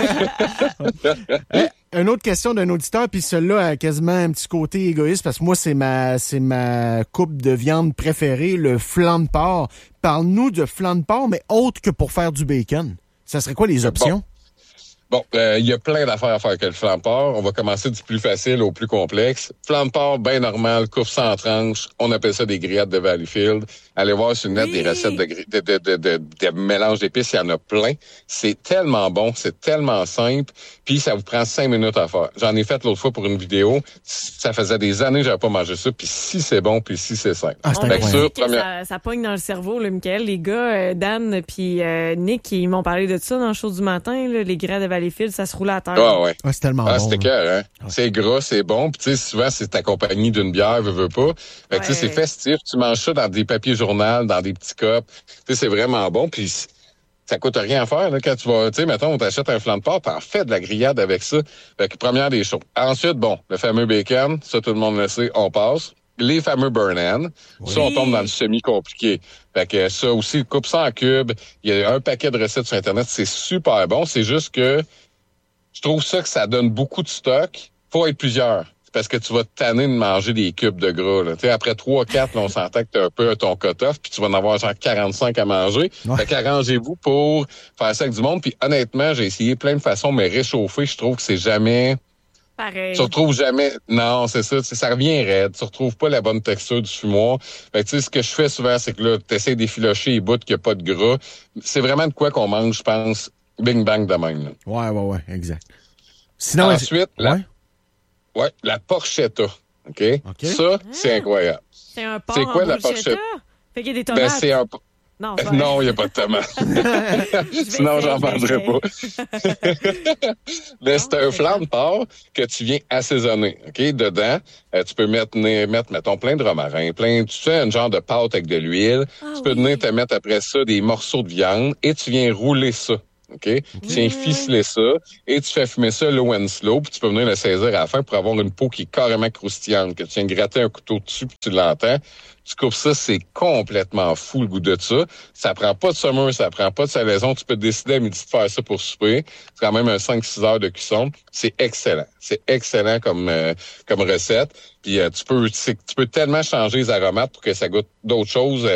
Une autre question d'un auditeur, puis celle-là a quasiment un petit côté égoïste, parce que moi, c'est ma coupe de viande préférée, le flan de porc. Parle-nous de flan de porc, mais autre que pour faire du bacon. Ça serait quoi les options? Bon, il y a plein d'affaires à faire avec le flan de porc. On va commencer du plus facile au plus complexe. Flan de porc, bien normal, coupe sans tranche. On appelle ça des grillades de Valleyfield. Allez voir sur le net des recettes de mélange d'épices. Il y en a plein. C'est tellement bon, c'est tellement simple. Puis ça vous prend 5 minutes à faire. J'en ai fait l'autre fois pour une vidéo. Ça faisait des années que j'avais pas mangé ça. Puis si c'est bon, puis si c'est simple. Ah, ça pogne dans le cerveau, là, Michael. Les gars, Dan puis Nick, ils m'ont parlé de ça dans le show du matin. Là, les grillades de Valleyfield, ça se roule à terre. Ah ouais. Ah, c'est tellement bon. C'était cœur, hein? Ouais. C'est gras, c'est bon. Puis tu sais, souvent, c'est accompagné d'une bière, veux pas. Fait que tu sais, c'est festif. Tu manges ça dans des papiers journal, dans des petits cups. Tu sais, c'est vraiment bon. Puis ça coûte rien à faire, là, quand tu vas, tu sais, mettons, on t'achète un flan de porc, t'en fais de la grillade avec ça. Fait que première des choses. Ensuite, bon, le fameux bacon, ça, tout le monde le sait, on passe. Les fameux burn-end. Oui. Ça, on tombe dans le semi-compliqué. Fait que ça aussi, coupe ça en cubes. Il y a un paquet de recettes sur Internet. C'est super bon. C'est juste que je trouve ça que ça donne beaucoup de stock. Faut être plusieurs. C'est parce que tu vas te tanner de manger des cubes de gras, là. Tu sais, après 3-4, on s'entend que t'as un peu ton cut-off, puis tu vas en avoir genre 45 à manger. Ouais. Fait qu'arrangez-vous pour faire ça avec du monde. Puis honnêtement, j'ai essayé plein de façons, mais réchauffer, je trouve que c'est jamais... Pareil. Tu retrouves jamais... Non, c'est ça. Ça revient raide. Tu retrouves pas la bonne texture du fumoir. Fait que tu sais, ce que je fais souvent, c'est que là, t'essaies d'effilocher les bouts qu'il n'y a pas de gras. C'est vraiment de quoi qu'on mange, je pense, bing bang de même. Là. Ouais, exact. Sinon, ensuite, la porchetta. OK? Ça, c'est incroyable. C'est un porc c'est quoi en la porchetta? Fait qu'il y a des tomates. Ben, c'est un... Non, il n'y a pas de tomates. Sinon, j'en mangerais pas. Mais c'est un flan de porc que tu viens assaisonner. OK? Dedans, tu peux mettre, mettons, plein de romarin, tu fais un genre de pâte avec de l'huile. Tu peux venir te mettre après ça des morceaux de viande et tu viens rouler ça. OK? Tu viens ficeler ça et tu fais fumer ça low and slow, puis tu peux venir le saisir à la fin pour avoir une peau qui est carrément croustillante, que tu viens gratter un couteau dessus puis tu l'entends. Tu coupes ça, c'est complètement fou le goût de ça. Ça prend pas de summer, ça prend pas de salaison. Tu peux décider à midi de faire ça pour souper. C'est quand même un 5-6 heures de cuisson. C'est excellent. C'est excellent comme recette. Puis tu peux tellement changer les aromates pour que ça goûte d'autres choses.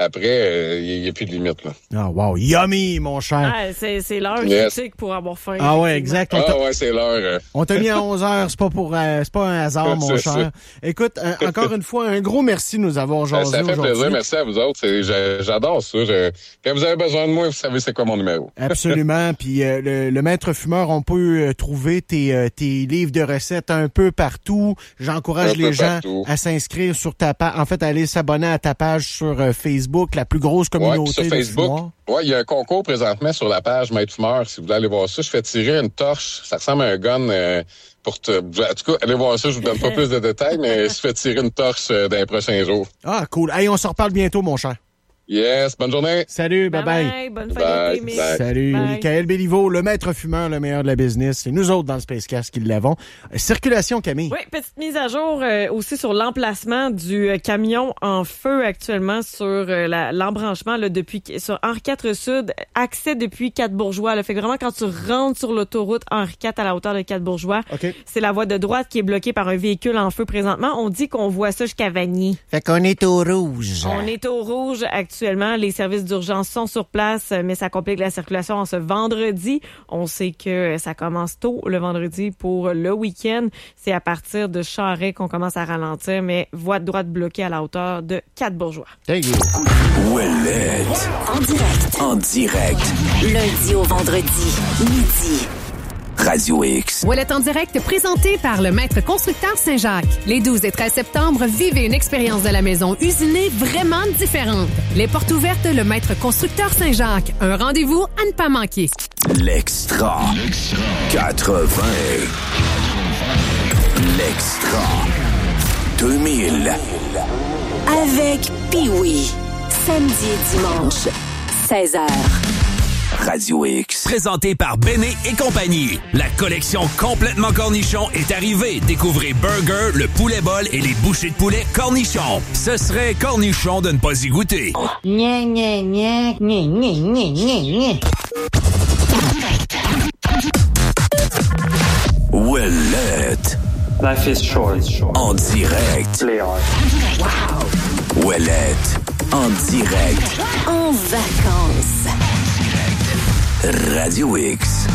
Après, il n'y a plus de limite. Là. Ah, wow. Yummy, mon cher. Ah, c'est l'heure critique pour avoir faim. Ah ouais, exact. C'est l'heure. On t'a mis à 11 heures. C'est pas un hasard, mon cher. Ça. Écoute, encore une fois, un gros merci de nous avoir jasé ça fait aujourd'hui. Plaisir. Merci à vous autres. J'adore ça. Quand vous avez besoin de moi, vous savez c'est quoi mon numéro. Absolument. Puis le Maître Fumeur, on peut trouver tes livres de recettes un peu partout. J'encourage les gens à s'inscrire sur ta page. En fait, à aller s'abonner à ta page sur Facebook, la plus grosse communauté sur Facebook. Oui, il y a un concours présentement sur la page Maître Fumeur. Si vous voulez aller voir ça, je fais tirer une torche. Ça ressemble à un gun en tout cas, allez voir ça. Je vous donne pas plus de détails, mais je fais tirer une torche dans les prochains jours. Ah, cool. Hey, on se reparle bientôt, mon cher. Yes, bonne journée. Salut, bye-bye. Bonne fin d'été, bye. Salut, Michael Béliveau, le maître fumeur, le meilleur de la business. C'est nous autres dans le Spacecast qui l'avons. Circulation, Camille. Oui, petite mise à jour aussi sur l'emplacement du camion en feu actuellement sur l'embranchement là, sur Henri IV Sud, accès depuis Quatre-Bourgeois. Là. Fait que vraiment, quand tu rentres sur l'autoroute Henri IV à la hauteur de Quatre-Bourgeois, c'est la voie de droite qui est bloquée par un véhicule en feu présentement. On dit qu'on voit ça jusqu'à Vanier. Fait qu'on est au rouge. On est au rouge actuellement. Les services d'urgence sont sur place, mais ça complique la circulation en ce vendredi. On sait que ça commence tôt le vendredi pour le week-end. C'est à partir de Charest qu'on commence à ralentir, mais voie de droite bloquée à la hauteur de Quatre-Bourgeois. Thank you. En direct. Lundi au vendredi, midi. Radio X. Ouellet en direct présenté par le Maître Constructeur Saint-Jacques. Les 12 et 13 septembre, vivez une expérience de la maison usinée vraiment différente. Les portes ouvertes, le Maître Constructeur Saint-Jacques. Un rendez-vous à ne pas manquer. L'Extra. 80. L'Extra. 2000. Avec Pee-Wee. Samedi et dimanche, 16h. Radio X. Présenté par Béné et compagnie. La collection complètement cornichon est arrivée. Découvrez Burger, le poulet bol et les bouchées de poulet cornichon. Ce serait cornichon de ne pas y goûter. Gna, gna, gna, gna, gna, gna, gna, gna. Ouellet. Life is short. En direct. Wow. Ouellet. En direct. En vacances. Radio X.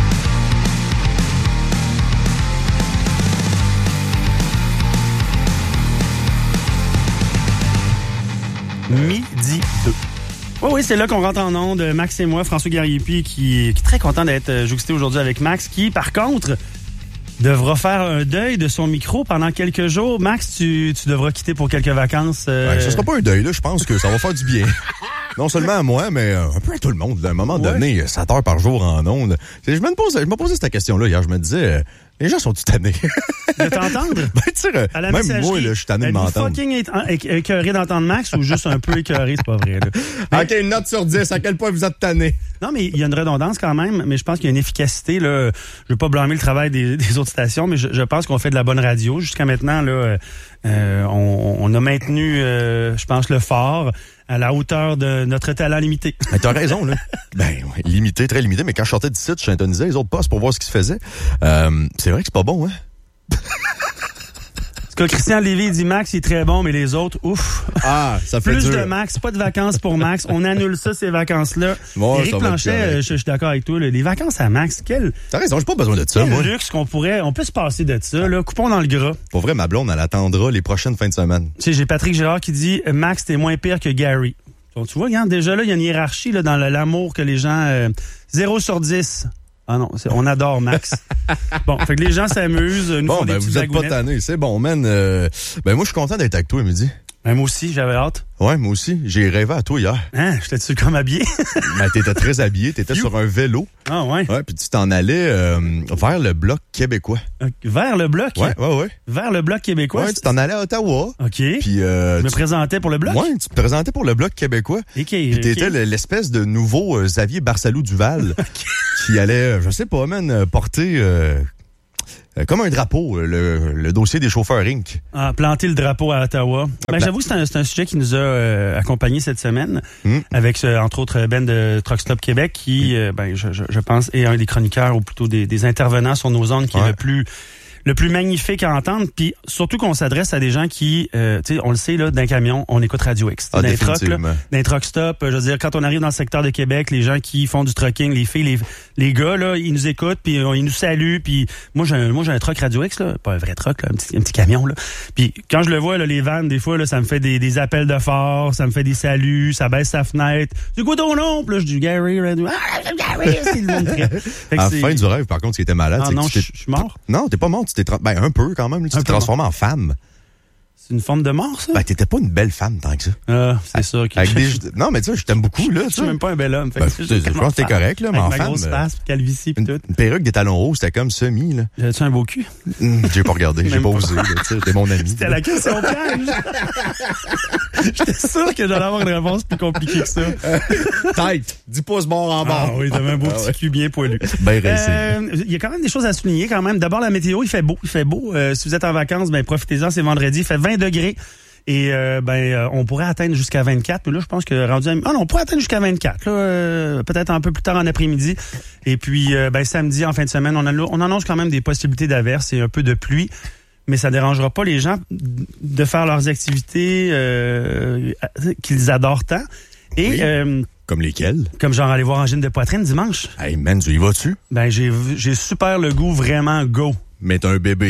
Midi 2. Oui, c'est là qu'on rentre en onde. Max et moi, François Gariepi, qui est très content d'être jouxté aujourd'hui avec Max, qui, par contre, devra faire un deuil de son micro pendant quelques jours. Max, tu devras quitter pour quelques vacances. Ouais, ce sera pas un deuil, là. Je pense que ça va faire du bien. Non seulement à moi, mais un peu à tout le monde. À un moment donné, 7 heures par jour en ondes. Je me posais cette question-là hier. Je me disais, les gens sont-ils tannés? De t'entendre? Ben, tu sais, même moi, là, je suis tanné de m'entendre. Fucking écœuré d'entendre Max ou juste un peu écœuré, c'est pas vrai, là. OK, une note sur 10. À quel point vous êtes tanné? Non, mais il y a une redondance quand même, mais je pense qu'il y a une efficacité, là. Je veux pas blâmer le travail des autres stations, mais je pense qu'on fait de la bonne radio. Jusqu'à maintenant, là, on a maintenu, je pense, le fort à la hauteur de notre talent limité. Ben, t'as raison, là. Ben, ouais, limité, très limité, mais quand je sortais du site, je syntonisais les autres postes pour voir ce qui se faisait. C'est vrai que c'est pas bon, hein? Ce que Christian Lévy dit, Max, il est très bon, mais les autres, ouf. Ah, ça fait plus dur. De Max, pas de vacances pour Max. On annule ça, ces vacances-là. Bon, Éric Planchet, je suis d'accord avec toi, là, les vacances à Max, T'as raison, j'ai pas besoin de ça, moi. Quel luxe on peut se passer de ça, là. Coupons dans le gras. Pour vrai, ma blonde, elle attendra les prochaines fins de semaine. Tu sais, j'ai Patrick Gérard qui dit, Max, t'es moins pire que Gary. Donc, tu vois, regarde, déjà là, il y a une hiérarchie là, dans l'amour que les gens... 0 sur 10. Ah non, on adore Max. Bon, fait que les gens s'amusent. Bon, ben vous êtes pas tannés, c'est bon, man. Ben moi, je suis content d'être avec toi, midi. Ben, moi aussi, j'avais hâte. Ouais, moi aussi. J'ai rêvé à toi hier. Hein, j'étais-tu comme habillé? Ben, t'étais très habillé, t'étais sur un vélo. Ah ouais? Ouais, puis tu t'en allais vers le Bloc québécois. Vers le Bloc? Ouais. Vers le Bloc québécois? Ouais, tu t'en allais à Ottawa. OK. Puis je me présentais pour le Bloc? Ouais, tu te présentais pour le Bloc québécois. Puis t'étais l'espèce de nouveau Xavier Barsalou-Duval qui allait, je sais pas, porter... comme un drapeau, le dossier des chauffeurs Inc. Ah, planter le drapeau à Ottawa. Ben, j'avoue que c'est un sujet qui nous a accompagnés cette semaine, avec entre autres Ben de Truck Stop Québec, qui, je pense, est un des chroniqueurs, ou plutôt des intervenants sur nos ondes, qui est le plus magnifique à entendre, puis surtout qu'on s'adresse à des gens qui, tu sais, on le sait, là, d'un camion, on écoute Radio X. Ah, d'un truck stop, je veux dire, quand on arrive dans le secteur de Québec, les gens qui font du trucking, les filles, les gars, là, ils nous écoutent, puis ils nous saluent, puis moi, j'ai un truck Radio X, là, pas un vrai truck, là, un petit camion, là. Puis quand je le vois, là, les vannes, des fois, là, ça me fait des appels de phare, ça me fait des saluts, ça baisse sa fenêtre. C'est quoi ton nom? Puis là, je dis Gary, Radio. Ah, Gary, c'est le monde très. À la fin du rêve, par contre, ce qui était malade, c'est que je suis mort. Non, t'es pas mort. Ben, un peu quand même. Tu t'es transformé en femme. C'est une forme de mort, ça? Ben, t'étais pas une belle femme tant que ça. Ah, c'est sûr que... Non, mais tu sais, je t'aime beaucoup, là. Je suis même pas un bel homme. Ben, je pense que t'es correct, là, mais en femme... ma grosse face, calvitie, pis tout. Une perruque, des talons hauts, c'était comme semi, là. J'avais-tu un beau cul? J'ai pas regardé, j'ai pas osé, tu sais, t'es mon ami. C'était la question piège. J'étais sûr que j'allais avoir une réponse plus compliquée que ça. Tête, 10 pouces bord en bord. Ah oui, t'avais un beau petit cul bien poilu. Ben réussi. Il y a quand même des choses à souligner quand même. D'abord, la météo, il fait beau. Si vous êtes en vacances, ben profitez-en, c'est vendredi, il fait 20 degrés. Et on pourrait atteindre jusqu'à 24. Puis là, je pense que rendu on pourrait atteindre jusqu'à 24. Là, peut-être un peu plus tard en après-midi. Et puis samedi, en fin de semaine, on annonce quand même des possibilités d'averses et un peu de pluie. Mais ça dérangera pas les gens de faire leurs activités qu'ils adorent tant. Et comme lesquelles? Comme genre aller voir Angine de poitrine dimanche. Hey man, tu y vas-tu? Ben j'ai super le goût vraiment go. Mais t'as un bébé.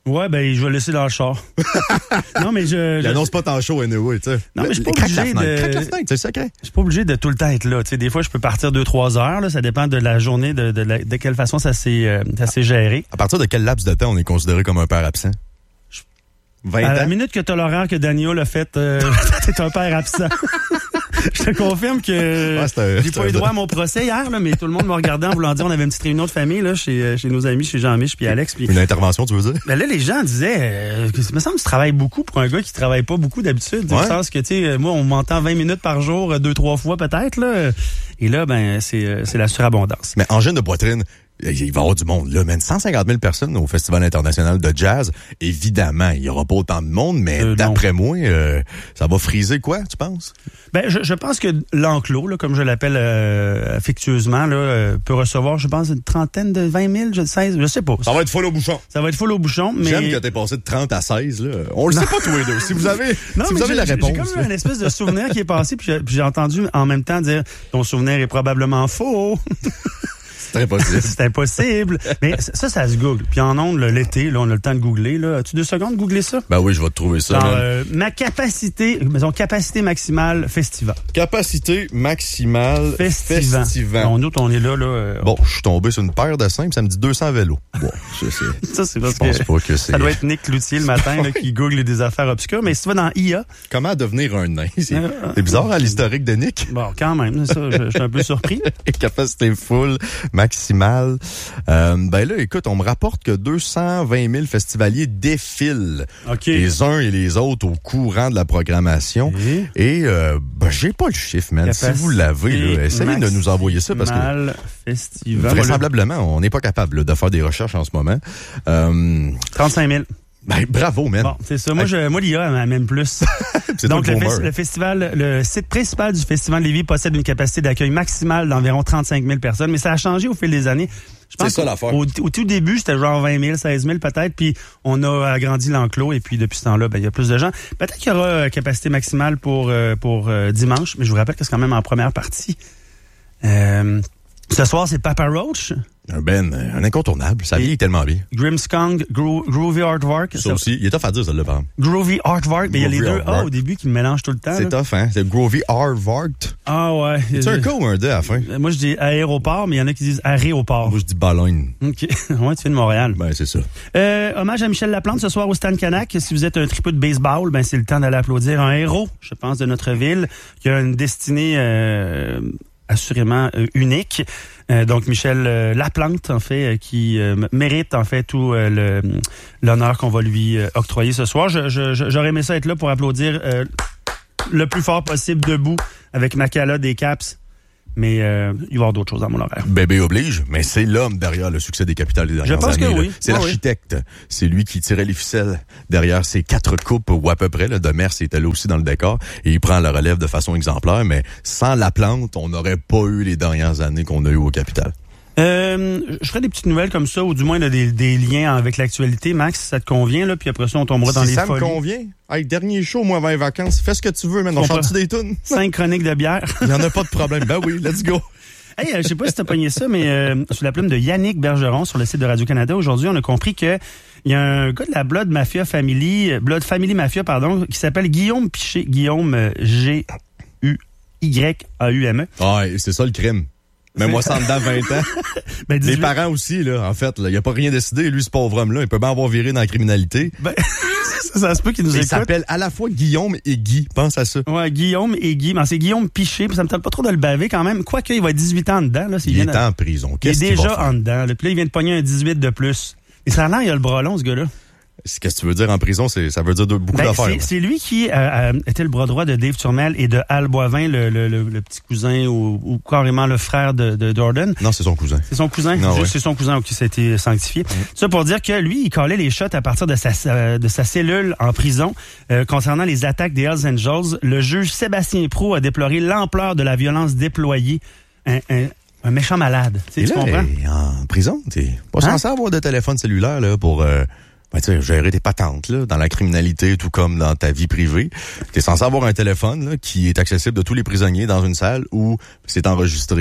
Ouais, ben, je vais laisser dans le char. Non, mais Il annonce pas tant chaud, anyway, tu sais. Non, mais je suis pas obligé Craque la fenêtre, c'est le secret. Je suis pas obligé de tout le temps être là. Tu sais, des fois, je peux partir 2-3 heures, là. Ça dépend de la journée, de quelle façon ça s'est géré. À partir de quel laps de temps on est considéré comme un père absent? 20 ans? À la minute que t'as l'horaire que Daniel a fait, t'es un père absent. Je te confirme que j'ai pas eu droit à mon procès hier, là, mais tout le monde me regardait en voulant dire on avait une petite réunion de famille là, chez nos amis, chez Jean-Mich puis Alex. Puis, une intervention, tu veux dire? Ben là, les gens disaient que ça me semble que tu travailles beaucoup pour un gars qui travaille pas beaucoup d'habitude. Dans le sens que, tu sais, moi, on m'entend 20 minutes par jour, 2-3 fois peut-être. Là. Et là, ben c'est la surabondance. Mais angine de poitrine, il va y avoir du monde, là, man. 150 000 personnes au Festival international de jazz. Évidemment, il y aura pas autant de monde, mais d'après moi, ça va friser quoi, tu penses? Ben, je pense que l'enclos, là, comme je l'appelle affectueusement, là, peut recevoir, je pense, une trentaine de 20 000, 16, je sais pas. Ça va être full au bouchon. Ça va être full au bouchon, mais... J'aime que t'aies passé de 30 à 16, là. On le sait pas tous les deux. Si vous avez, la réponse. J'ai comme une espèce de souvenir qui est passé, puis j'ai entendu en même temps dire, ton souvenir est probablement faux. C'est impossible. C'est impossible. Mais ça se google. Puis en ondes, l'été, là, on a le temps de googler. Là. As-tu 2 secondes de googler ça? Ben oui, je vais te trouver ça. Alors, ma capacité maximale festival. Capacité maximale festival. On note, on est là. Bon, je suis tombé sur une paire de simples, ça me dit 200 vélos. Bon, ça, c'est parce que ça doit être Nick Cloutier le matin là, qui google des affaires obscures. Mais si tu vas dans IA... Comment devenir un nain? C'est bizarre, hein, l'historique de Nick. Bon, quand même, ça, je suis un peu surpris. Capacité full maximale. Ben là, écoute, on me rapporte que 220 000 festivaliers défilent les uns et les autres au courant de la programmation. Et ben, j'ai pas le chiffre, man. Si vous l'avez, là, essayez de nous envoyer ça parce que festival. Vraisemblablement, on n'est pas capable là, de faire des recherches en ce moment. 35 000. Ben, bravo, man. Bon, c'est ça. Moi, l'IA, elle m'amène plus. Donc, le site principal du Festival de Lévis possède une capacité d'accueil maximale d'environ 35 000 personnes, mais ça a changé au fil des années. Je pense c'est ça l'affaire. Au tout début, c'était genre 20 000, 16 000 peut-être, puis on a agrandi l'enclos, et puis depuis ce temps-là, ben, il y a plus de gens. Peut-être qu'il y aura capacité maximale pour dimanche, mais je vous rappelle que c'est quand même en première partie. Ce soir, c'est Papa Roach. Un incontournable. Ça vieillit tellement bien. Grimmskong, Groovy Aardvark. Ça aussi. Il est tough à dire, celle-là, par exemple. Groovy Aardvark. Mais il y a les deux A au début qui me mélangent tout le temps. C'est tough, hein? C'est Groovy Aardvark. Ah ouais. C'est un K ou un D à la fin? Moi, je dis aéroport, mais il y en a qui disent aéroport. Moi, je dis Bologne. OK. Ouais, tu viens de Montréal. Ben, c'est ça. Hommage à Michel Laplante ce soir au Stan Canac. Si vous êtes un tripeux de baseball, ben, c'est le temps d'aller applaudir un héros, je pense, de notre ville, qui a une destinée, assurément unique. Donc Michel Laplante, en fait, qui mérite en fait tout l'honneur qu'on va lui octroyer ce soir. J'aurais aimé ça être là pour applaudir le plus fort possible debout avec ma calotte des Caps. Mais il va y avoir d'autres choses dans mon horaire. Bébé oblige, mais c'est l'homme derrière le succès des Capitales des dernières années. Je pense que oui. C'est l'architecte. C'est lui qui tirait les ficelles derrière ces 4 coupes, ou à peu près. Là, Demers était là aussi dans le décor. Et il prend la relève de façon exemplaire. Mais sans Laplante, on n'aurait pas eu les dernières années qu'on a eues aux Capitales. Je ferai des petites nouvelles comme ça, ou du moins des liens avec l'actualité. Max, ça te convient, là, puis après ça, on tombera dans les folies. Ça me convient. Hey, dernier show, moi, avant les vacances. Fais ce que tu veux, man. On chante-tu des tunes? 5 chroniques de bière. Il n'y en a pas de problème. Ben oui, let's go. Hey, je sais pas si t'as pogné ça, mais sous la plume de Yannick Bergeron sur le site de Radio-Canada, aujourd'hui, on a compris que il y a un gars de la Blood Family Mafia, qui s'appelle Guillaume Piché. Guillaume G-U-Y-A-U-M-E. Ah, c'est ça le crime. Mais moi, ça en dedans 20 ans. Ben, les parents aussi, là, en fait, il n'y a pas rien décidé. Lui, ce pauvre homme-là, il peut bien avoir viré dans la criminalité. Ben, ça se peut qu'il nous écoute. Il s'appelle à la fois Guillaume et Guy. Pense à ça. Ouais, Guillaume et Guy. Mais c'est Guillaume Piché, puis ça me tente pas trop de le baver quand même. Quoique, il va être 18 ans dedans. Là, il est en prison. Qu'est-ce qu'il va faire? Il est déjà en dedans. Là. Puis là, il vient de pogner un 18 de plus. Et ça a l'air, il a le bras long, ce gars-là. Qu'est-ce que tu veux dire en prison? Ça veut dire beaucoup d'affaires. C'est lui qui était le bras droit de Dave Turmel et de Al Boivin, le petit cousin ou carrément le frère de Jordan. Non, c'est son cousin. C'est son cousin? Non, c'est son cousin qui s'est été sanctifié. Ça pour dire que lui, il collait les shots à partir de sa cellule en prison. Concernant les attaques des Hells Angels, le juge Sébastien Proulx a déploré l'ampleur de la violence déployée. Un méchant malade. Tu comprends? En prison, t'es pas censé avoir de téléphone cellulaire là, pour... gérer tes patentes là, dans la criminalité, tout comme dans ta vie privée. Tu es censé avoir un téléphone là, qui est accessible de tous les prisonniers dans une salle où c'est enregistré.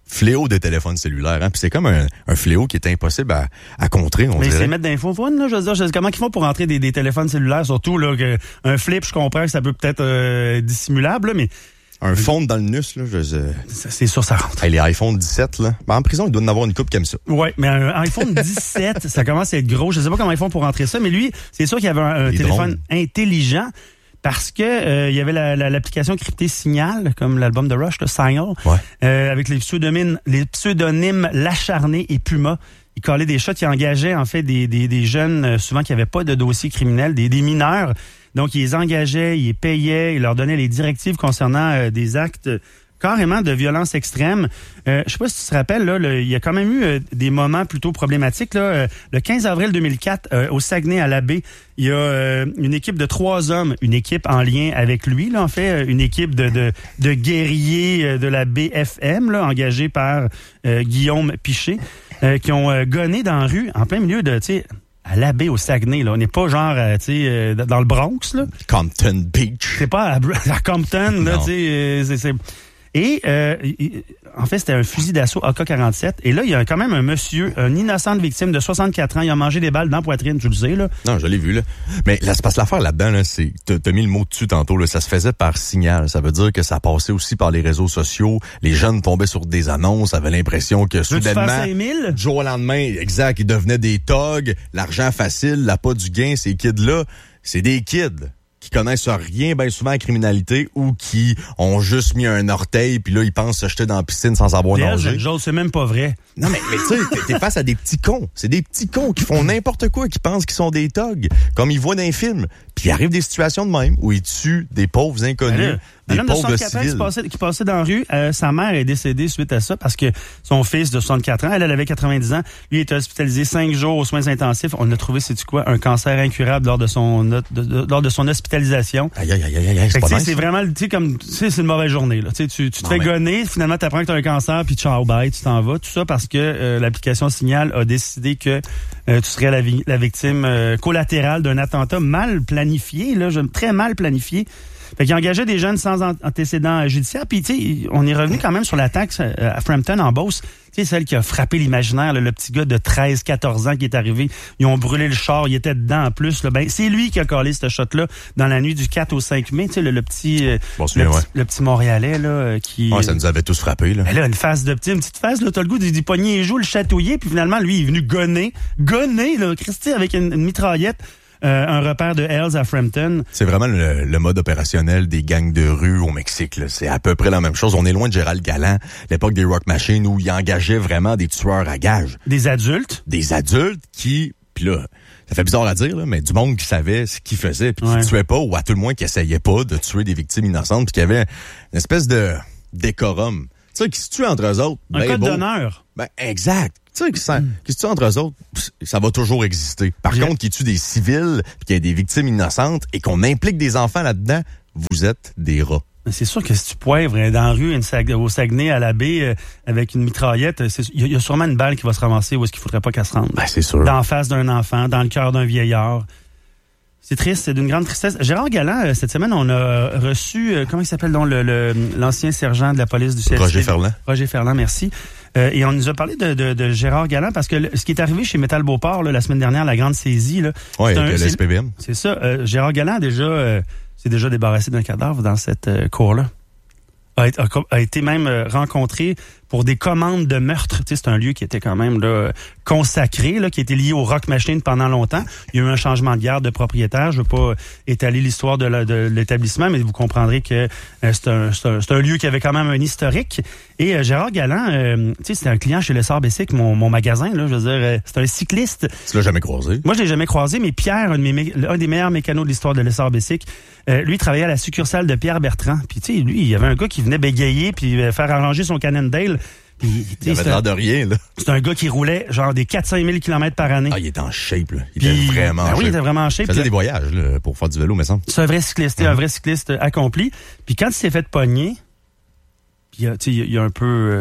fléau de téléphone cellulaire. Hein? Puis c'est comme un fléau qui est impossible à contrer, on dirait. Mais c'est mettre d'infophone, là, je veux dire, comment ils font pour rentrer des téléphones cellulaires, surtout là, un flip, je comprends que ça peut être dissimulable, là, mais... Un phone dans le nus, là, c'est sûr, ça rentre. Hey, les iPhone 17, là. Ben, en prison, il doit en avoir une couple comme ça. Ouais, mais un iPhone 17, ça commence à être gros. Je sais pas comment ils font pour rentrer ça, mais lui, c'est sûr qu'il y avait un téléphone intelligent parce que il y avait l'application cryptée Signal, comme l'album de Rush, Signal, avec les pseudonymes L'Acharné et Puma. Il collait des shots, il engageait en fait des jeunes, souvent qui n'avaient pas de dossier criminel, des mineurs. Donc, il les engageait, il les payait, il leur donnait les directives concernant des actes carrément de violence extrême. Je sais pas si tu te rappelles, là, il y a quand même eu des moments plutôt problématiques. Là, le 15 avril 2004, au Saguenay, à la baie, il y a une équipe de 3 hommes, une équipe en lien avec lui, là, en fait, une équipe de guerriers de la BFM, là, engagée par Guillaume Piché, qui ont gonné dans la rue, en plein milieu de, tu sais, à la baie au Saguenay, là. On n'est pas genre, tu sais, dans le Bronx, là. Compton Beach. C'est pas à Compton, là, tu sais, c'est... Et en fait, c'était un fusil d'assaut AK-47. Et là, il y a quand même un monsieur, une innocente victime de 64 ans. Il a mangé des balles dans la poitrine, tu le sais, là. Non, je l'ai vu, là. Mais là, c'est parce que l'affaire là-dedans, là, c'est, t'as mis le mot dessus tantôt, là. Ça se faisait par signal. Ça veut dire que ça passait aussi par les réseaux sociaux. Les jeunes tombaient sur des annonces, avaient l'impression que soudainement, du jour au lendemain, exact, ils devenaient des togs, l'argent facile, l'appât du gain, ces kids-là, c'est des kids qui connaissent rien bien souvent à la criminalité ou qui ont juste mis un orteil puis là ils pensent se jeter dans la piscine sans savoir nager. C'est même pas vrai. Non mais tu sais, t'es face à des petits cons. C'est des petits cons qui font n'importe quoi, qui pensent qu'ils sont des thugs, comme ils voient dans les films. Puis il arrive des situations de même où ils tuent des pauvres inconnus. Un homme de 64 ans qui passait dans la rue, sa mère est décédée suite à ça parce que son fils de 64 ans, elle avait 90 ans, lui était hospitalisé 5 jours aux soins intensifs. On a trouvé, sais-tu quoi, un cancer incurable lors de son hospitalisation. Aïe, c'est pas nice. C'est vraiment, tu sais, comme, tu sais, c'est une mauvaise journée, là. Tu te fais gonner, finalement, t'apprends que t'as un cancer, puis ciao, bye, tu t'en vas. Tout ça parce que l'application Signal a décidé que tu serais la victime collatérale d'un attentat mal planifié, là, très mal planifié. Fait qu'il engageait des jeunes sans antécédents judiciaires. Puis, tu sais, on est revenu quand même sur l'attaque à Frampton, en Beauce. Tu sais, celle qui a frappé l'imaginaire, le petit gars de 13-14 ans qui est arrivé. Ils ont brûlé le char, il était dedans en plus. Là. Ben, c'est lui qui a collé ce shot-là dans la nuit du 4 au 5 mai. Tu sais, le petit Montréalais, là, qui... Ouais, ça nous avait tous frappé, là. Ben là, une petite face, là, t'as le goût d'y pogner les joues, le chatouiller, puis finalement, lui, il est venu gonner, là, Christy, avec une mitraillette. Un repère de Hells à Frampton. C'est vraiment le mode opérationnel des gangs de rue au Mexique. Là. C'est à peu près la même chose. On est loin de Gérald Galland, l'époque des Rock Machines, où il engageait vraiment des tueurs à gages. Des adultes qui, puis là, ça fait bizarre à dire, là, mais du monde qui savait ce qu'il faisait, puis qui tuait pas, ou à tout le moins qui essayait pas de tuer des victimes innocentes, puis qui avait une espèce de décorum. Tu sais, qui se tue entre eux autres. Un code d'honneur. Ben, exact. Tu sais, qui se tue entre eux autres, ça va toujours exister. Par contre, qui tue des civils, puis qu'il y a des victimes innocentes, et qu'on implique des enfants là-dedans, vous êtes des rats. C'est sûr que si tu poivres dans la rue au Saguenay, à la baie, avec une mitraillette, il y a sûrement une balle qui va se ramasser où est-ce qu'il faudrait pas qu'elle se rende. Ben, c'est sûr. D'en face d'un enfant, dans le cœur d'un vieillard. C'est triste, c'est d'une grande tristesse. Gérard Galland, cette semaine, on a reçu, comment il s'appelle donc, l'ancien sergent de la police du CLSC? Roger Ferland. Roger Ferland, merci. Et on nous a parlé de Gérard Galland parce que ce qui est arrivé chez Métal Beauport la semaine dernière, la grande saisie. Oui, avec le SPVM. C'est ça. Gérard Galland s'est déjà débarrassé d'un cadavre dans cette cour-là. A été même rencontré pour des commandes de meurtre. Tu sais, c'est un lieu qui était quand même là, consacré, là, qui était lié au Rock Machine pendant longtemps. Il y a eu un changement de garde de propriétaire. Je ne veux pas étaler l'histoire de l'établissement, mais vous comprendrez que c'est un lieu qui avait quand même un historique. Et Gérard Galland, tu sais, c'était un client chez Lessard Bessic, mon magasin. Là, je veux dire, c'est un cycliste. Tu l'as jamais croisé? Moi, je l'ai jamais croisé, mais Pierre, un des meilleurs mécanos de l'histoire de Lessard Bessic, lui travaillait à la succursale de Pierre Bertrand. Puis tu sais, lui, il y avait un gars qui venait bégayer puis faire arranger son Cannondale. Il avait l'air de rien, là. C'est un gars qui roulait genre des 400 000 km par année. Ah, il était en shape, là. Il était vraiment en shape. Oui, il était vraiment en shape. Il faisait des voyages, là, pour faire du vélo, me semble. C'est un vrai cycliste, un vrai cycliste accompli. Puis quand il s'est fait pogner, puis il a un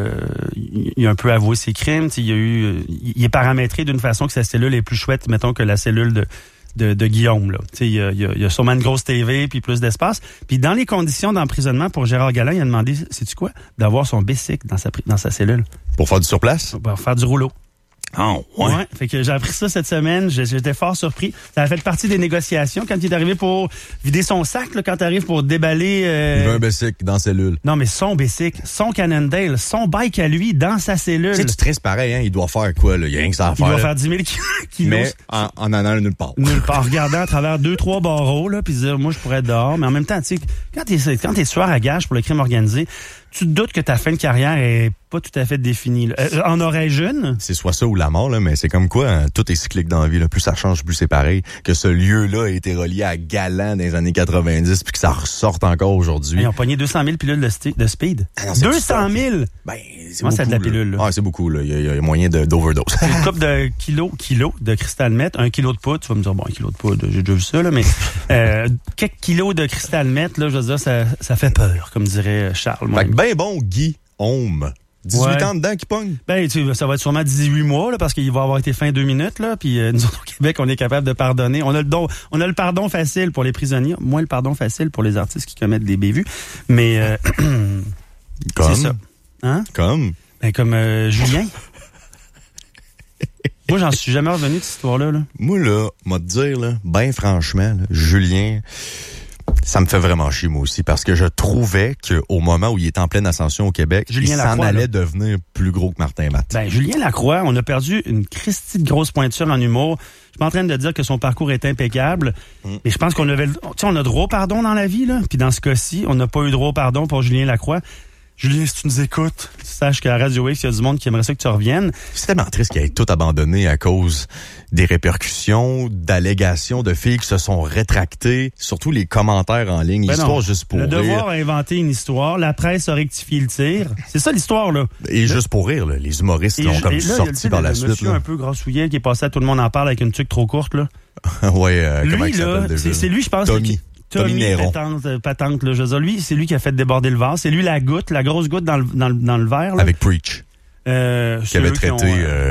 peu avoué ses crimes. Il est paramétré d'une façon que sa cellule est plus chouette, mettons, que la cellule de Guillaume. Il y a sûrement une grosse TV puis plus d'espace. Puis dans les conditions d'emprisonnement pour Gérard Galland, il a demandé, sais-tu quoi, d'avoir son bicycle dans sa cellule. Pour faire du surplace? Pour faire du rouleau. Oh, ouais. Fait que j'ai appris ça cette semaine. J'étais fort surpris. Ça a fait partie des négociations quand il est arrivé pour vider son sac, là, quand tu arrives pour déballer. Il veut un bicycle dans la cellule. Non, mais son bicycle, son Cannondale, son bike à lui dans sa cellule. Tu sais, tu stresses pareil, hein. Il doit faire quoi, là? Il y a rien que ça à faire. Il doit faire 10 000 kilos. Mais en allant nulle part. Nulle part. Regardant à travers 2-3 barreaux, là, puis dire, moi, je pourrais être dehors. Mais en même temps, tu sais, quand t'es tueur à gage pour le crime organisé, tu te doutes que ta fin de carrière est pas tout à fait définie. En aurais-je une? C'est soit ça ou la mort, là, mais c'est comme quoi, hein, tout est cyclique dans la vie. Là. Plus ça change, plus c'est pareil. Que ce lieu-là a été relié à Galland dans les années 90 puis que ça ressorte encore aujourd'hui. Ils ont pogné 200 000 pilules de speed. Ah non, 200 000? Ben, c'est moi, beaucoup, c'est de la pilule. Là. Ah, c'est beaucoup. Là. Il y a moyen d'overdose. Une couple de kilos de cristal meth, 1 kilo de poudre. Tu vas me dire, bon, 1 kilo de poudre, j'ai déjà vu ça, là, mais quelques kilos de cristal meth, là, je veux dire, ça fait peur, comme dirait Charles. Fait que ben bon, Guy Homme. 18 ans dedans qui pogne? Ben, ça va être sûrement 18 mois, là, parce qu'il va avoir été fin 2 minutes, là. Puis nous autres, au Québec, on est capable de pardonner. On a le pardon facile pour les prisonniers, moins le pardon facile pour les artistes qui commettent des bévues. Mais comme? C'est ça. Hein? Comme? Ben, comme Julien. Moi, j'en suis jamais revenu de cette histoire-là. Là. Moi, là, moi te dire, là, ben franchement, là, Julien... Ça me fait vraiment chier, moi aussi, parce que je trouvais qu'au moment où il était en pleine ascension au Québec, il s'en allait devenir plus gros que Martin Matt. Ben, Julien Lacroix, on a perdu une christie de grosse pointure en humour. Je suis pas en train de dire que son parcours est impeccable, mais je pense qu'on avait... Tu sais, on a droit au pardon dans la vie, là. Puis dans ce cas-ci, on n'a pas eu droit au pardon pour Julien Lacroix. Julien, si tu nous écoutes, sache qu'à Radio X, il y a du monde qui aimerait ça que tu reviennes. C'est tellement triste qu'il ait tout abandonné à cause des répercussions, d'allégations de filles qui se sont rétractées, surtout les commentaires en ligne, l'histoire juste pour rire. Le Devoir a inventé une histoire, la presse a rectifié le tir. C'est ça l'histoire, là. Et juste pour rire, là, les humoristes qui ont comme sorti par la suite. Monsieur un peu grassouillet qui est passé à Tout le monde en parle avec une tuque trop courte, là. Ouais, comment lui, là, c'est lui, je pense. Tommy patente, là, je veux dire, lui, c'est lui qui a fait déborder le vase. C'est lui la grosse goutte dans le verre. Là. Avec Preach. Qui avait traité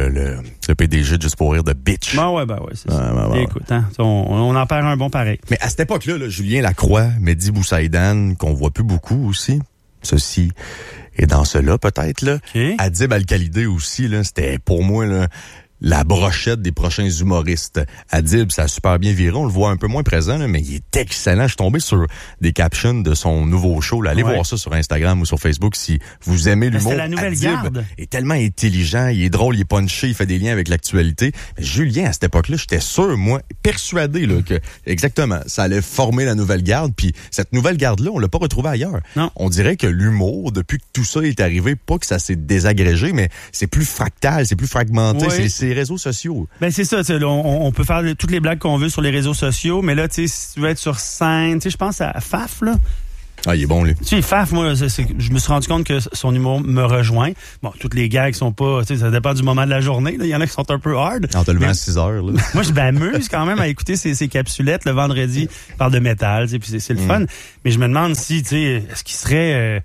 le PDG de Juste pour rire de bitch. Ouais, c'est ça. Écoute, hein, on en perd un bon pareil. Mais à cette époque-là, là, Julien Lacroix, Mehdi Boussaïdan, qu'on voit plus beaucoup aussi, ceci est dans cela peut-être, là. Okay. Adib Al-Khalidé aussi, là, c'était pour moi, là, la brochette des prochains humoristes. Adib, ça a super bien viré. On le voit un peu moins présent, là, mais il est excellent. Je suis tombé sur des captions de son nouveau show. Là. Allez voir ça sur Instagram ou sur Facebook si vous aimez l'humour. C'est la nouvelle Adib garde. Est tellement intelligent, il est drôle, il est punché, il fait des liens avec l'actualité. Mais Julien, à cette époque-là, j'étais sûr, moi, persuadé là, que exactement, ça allait former la nouvelle garde. Puis cette nouvelle garde-là, on l'a pas retrouvée ailleurs. Non. On dirait que l'humour, depuis que tout ça est arrivé, pas que ça s'est désagrégé, mais c'est plus fractal, c'est plus fragmenté. Oui. C'est les réseaux sociaux. Ben c'est ça, là, on peut faire toutes les blagues qu'on veut sur les réseaux sociaux, mais là, tu sais, si tu veux être sur scène, tu sais, je pense à Faf, là. Ah, il est bon, lui. Tu sais, Faf, moi, je me suis rendu compte que son humour me rejoint. Bon, toutes les gags sont pas, tu sais, ça dépend du moment de la journée. Il y en a qui sont un peu hard. On te levé à 6 heures, là. Moi, je m'amuse quand même à écouter ces capsulettes le vendredi. Il parle de métal, tu sais, puis c'est le fun. Mais je me demande si, tu sais, est-ce qu'il serait...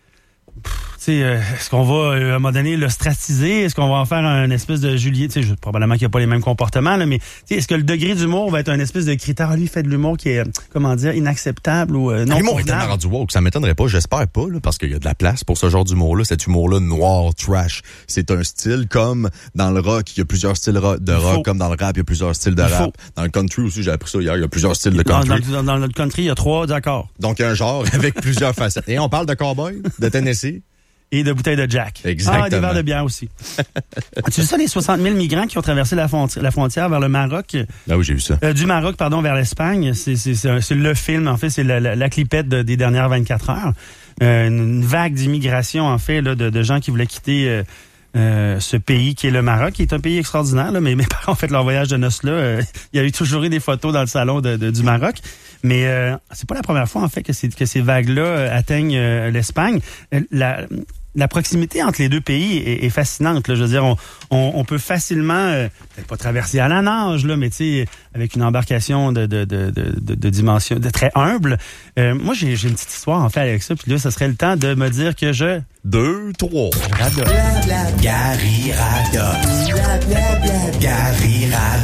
est-ce qu'on va, à un moment donné, l'ostraciser? Est-ce qu'on va en faire un espèce de Julien? Probablement qu'il n'y a pas les mêmes comportements, là, mais est-ce que le degré d'humour va être un espèce de critère? Lui, il fait de l'humour qui est, comment dire, inacceptable ou non? L'humour est tellement rendu woke, ça m'étonnerait pas, j'espère pas, là, parce qu'il y a de la place pour ce genre d'humour-là, cet humour-là noir, trash. C'est un style comme dans le rock, il y a plusieurs styles de rock, comme dans le rap, il y a plusieurs styles de rap. Dans le country aussi, j'ai appris ça hier, il y a plusieurs styles de country. Dans le country, il y a 3 accords. Donc, un genre avec plusieurs facettes. Et on parle de cowboy, de Tennessee. Et de bouteilles de Jack. Exactement. Ah, des verres de bière aussi. Tu sais ça, les 60 000 migrants qui ont traversé la frontière vers le Maroc? Ah oui, j'ai vu ça. Du Maroc, vers l'Espagne. C'est le film, en fait, c'est la clipette des dernières 24 heures. Une vague d'immigration, en fait, là, de gens qui voulaient quitter ce pays qui est le Maroc, qui est un pays extraordinaire, là, mais mes parents ont fait leur voyage de noces là. Il y a eu toujours eu des photos dans le salon du Maroc. Mais c'est pas la première fois, en fait, que ces vagues-là atteignent l'Espagne. La proximité entre les deux pays est fascinante. Là. Je veux dire, on peut facilement, peut-être pas traverser à la nage, là, mais tu sais, avec une embarcation de dimension très humble. Moi, j'ai une petite histoire en fait avec ça. Puis là, ça serait le temps de me dire que 2, 3. Radote. Gary Radote. Gary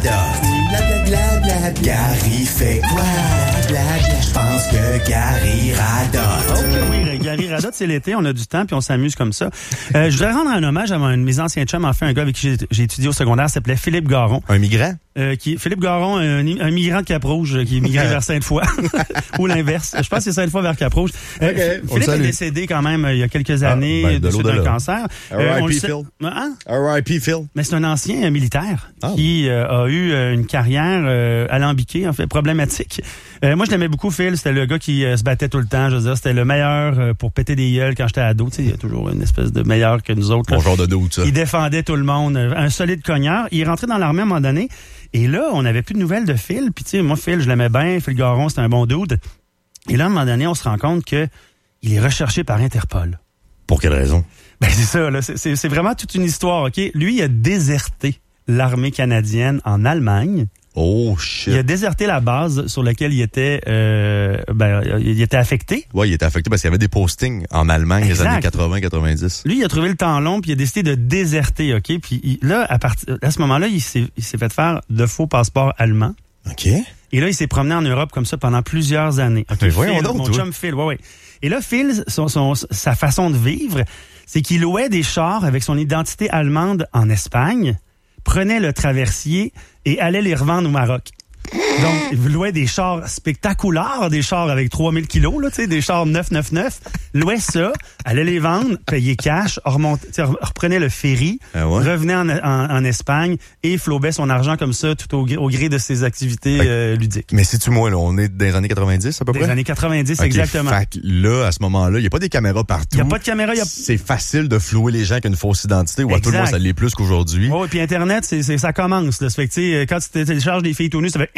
Radote. Gary fait quoi? Je pense que Gary Radote. OK, oui, Gary Radote, c'est l'été, on a du temps puis on s'amuse comme ça. Je voudrais rendre un hommage à un de mes anciens chums, en fait, un gars avec qui j'ai étudié au secondaire, s'appelait Philippe Garon. Un migrant? Philippe Garon, un migrant de Cap-Rouge qui est migré vers Sainte-Foy. Ou l'inverse. Je pense que c'est Sainte-Foy vers Cap-Rouge. Philippe est décédé quand même il y a quelques années de suite d'un cancer. R.I.P. Phil. R.I.P. Phil. Mais c'est un ancien militaire qui a eu une carrière alambiquée, en fait, problématique. Moi, je l'aimais beaucoup, Phil. C'était le gars qui se battait tout le temps. Je veux dire, c'était le meilleur pour péter des gueules quand j'étais ado. Tu sais, il y a toujours une espèce de meilleur que nous autres. Bon genre de doute, ça. Il défendait tout le monde. Un solide cogneur. Il est rentré dans l'armée à un moment donné. Et là, on n'avait plus de nouvelles de Phil. Puis, tu sais, moi, Phil, je l'aimais bien. Phil Garon, c'était un bon dude. Et là, à un moment donné, on se rend compte que il est recherché par Interpol. Pour quelle raison? Ben, c'est ça, là. C'est vraiment toute une histoire, OK? Lui, il a déserté l'armée canadienne en Allemagne. Oh, shit. Il a déserté la base sur laquelle il était affecté. Oui, il était affecté parce qu'il y avait des postings en Allemagne des années 80-90. Lui, il a trouvé le temps long puis il a décidé de déserter, OK? Puis là, à ce moment-là, il s'est fait faire de faux passeports allemands. OK. Et là, il s'est promené en Europe comme ça pendant plusieurs années. Okay, voyons donc, mon chum Phil, ouais. Et là, Phil, sa façon de vivre, c'est qu'il louait des chars avec son identité allemande en Espagne, prenait le traversier et allait les revendre au Maroc. Donc, il louait des chars spectaculaires, des chars avec 3000 kilos, là, tu sais, des chars 999, louait ça, allait les vendre, payait cash, reprenait le ferry, revenait en Espagne et flobait son argent comme ça tout au gré de ses activités ludiques. Mais sais-tu moi, là, on est dans les années 90 à peu près? Des années 90, okay, exactement. Fait que là, à ce moment-là, il n'y a pas des caméras partout. Il n'y a pas de caméra. C'est facile de flouer les gens qui ont une fausse identité, ou à tout le monde, ça l'est plus qu'aujourd'hui. Oui, puis Internet, ça commence. Là. Ça fait que, quand tu télécharges des filles tout nues, ça fait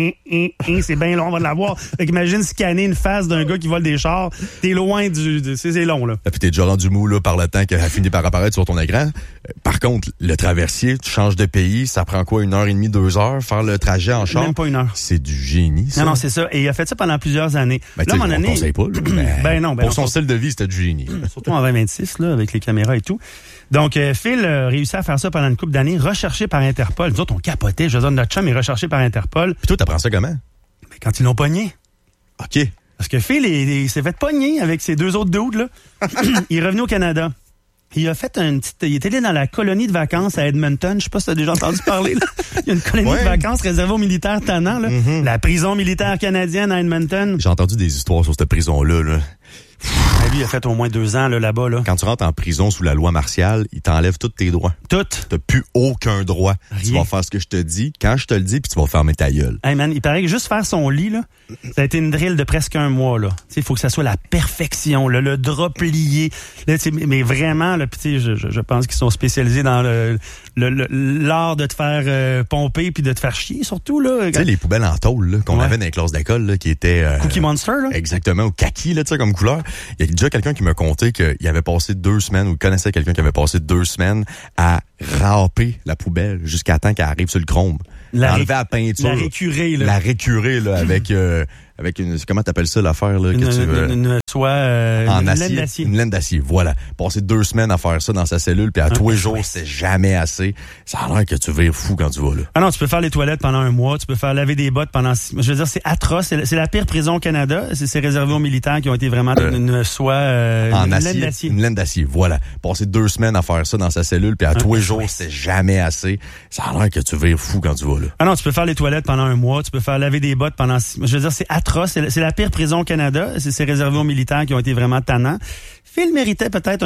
c'est bien long, on va l'avoir. Fait qu'imagine scanner une face d'un gars qui vole des chars. T'es loin c'est long, là. Et puis t'es déjà rendu mou, là, par le temps qu'elle a fini par apparaître sur ton écran. Par contre, le traversier, tu changes de pays, ça prend quoi, 1h30, 2 heures, faire le trajet en char? Même pas 1 heure. C'est du génie, ça. Non, c'est ça. Et il a fait ça pendant plusieurs années. Ben, là, on ne conseille pas, là, non. Pour son style de vie, c'était du génie. Surtout en 2026, là, avec les caméras et tout. Donc, Phil a réussi à faire ça pendant une couple d'années, recherché par Interpol. Nous autres, on capotait. Je veux dire, notre chum est recherché par Interpol. Puis toi, t'apprends ça comment? Ben, quand ils l'ont pogné. OK. Parce que Phil, il s'est fait pogner avec ses 2 autres dudes, là. Il est revenu au Canada. Il a fait il était allé dans la colonie de vacances à Edmonton. Je sais pas si tu as déjà entendu parler, là. Il y a une colonie de vacances réservée aux militaires tannants, là. Mm-hmm. La prison militaire canadienne à Edmonton. J'ai entendu des histoires sur cette prison-là, là. Lui, il a fait au moins 2 ans là-bas. Là. Quand tu rentres en prison sous la loi martiale, ils t'enlèvent tous tes droits. Toutes? T'as plus aucun droit. Rien. Tu vas faire ce que je te dis, quand je te le dis, puis tu vas fermer ta gueule. Hey man, il paraît que juste faire son lit, là, ça a été une drill de presque 1 mois. Il faut que ça soit la perfection, là, le drap plié. Là, mais vraiment, là, pis je pense qu'ils sont spécialisés dans l'art de te faire pomper puis de te faire chier, surtout. Tu sais, les poubelles en tôle là, qu'on avait dans les classes d'école, là, qui étaient... Cookie Monster, là? Exactement, ou kaki, là, tu sais, comme couleur. Il y a déjà quelqu'un qui m'a conté qu'il avait passé 2 semaines, ou connaissait quelqu'un qui avait passé 2 semaines à râper la poubelle jusqu'à temps qu'elle arrive sur le chrome. Enlever la peinture. La récurer, là. La récurer, là, avec une, comment t'appelles ça, l'affaire, là, une soie, en une acier, laine d'acier. Une laine d'acier, voilà. Passer 2 semaines à faire ça dans sa cellule, puis à tous les jours, c'est jamais assez. Ça a l'air que tu vires fou quand tu vas là. Ah non, tu peux faire les toilettes pendant 1 mois, tu peux faire laver des bottes pendant 6 mois. Je veux dire, c'est atroce. C'est la pire prison au Canada. C'est réservé aux militaires qui ont été vraiment une soie, en une acier, laine d'acier. Une laine d'acier, voilà. Passer 2 semaines à faire ça dans sa cellule, puis à tous les jours, c'est jamais assez. Ça a l'air que tu vires fou quand tu vas là. Ah non, tu peux faire les toilettes pendant 1 mois, tu peux faire laver des bottes pendant 6 mois. Je veux dire, c'est atroce. C'est la pire prison au Canada. C'est réservé aux militaires qui ont été vraiment tannants. Phil méritait peut-être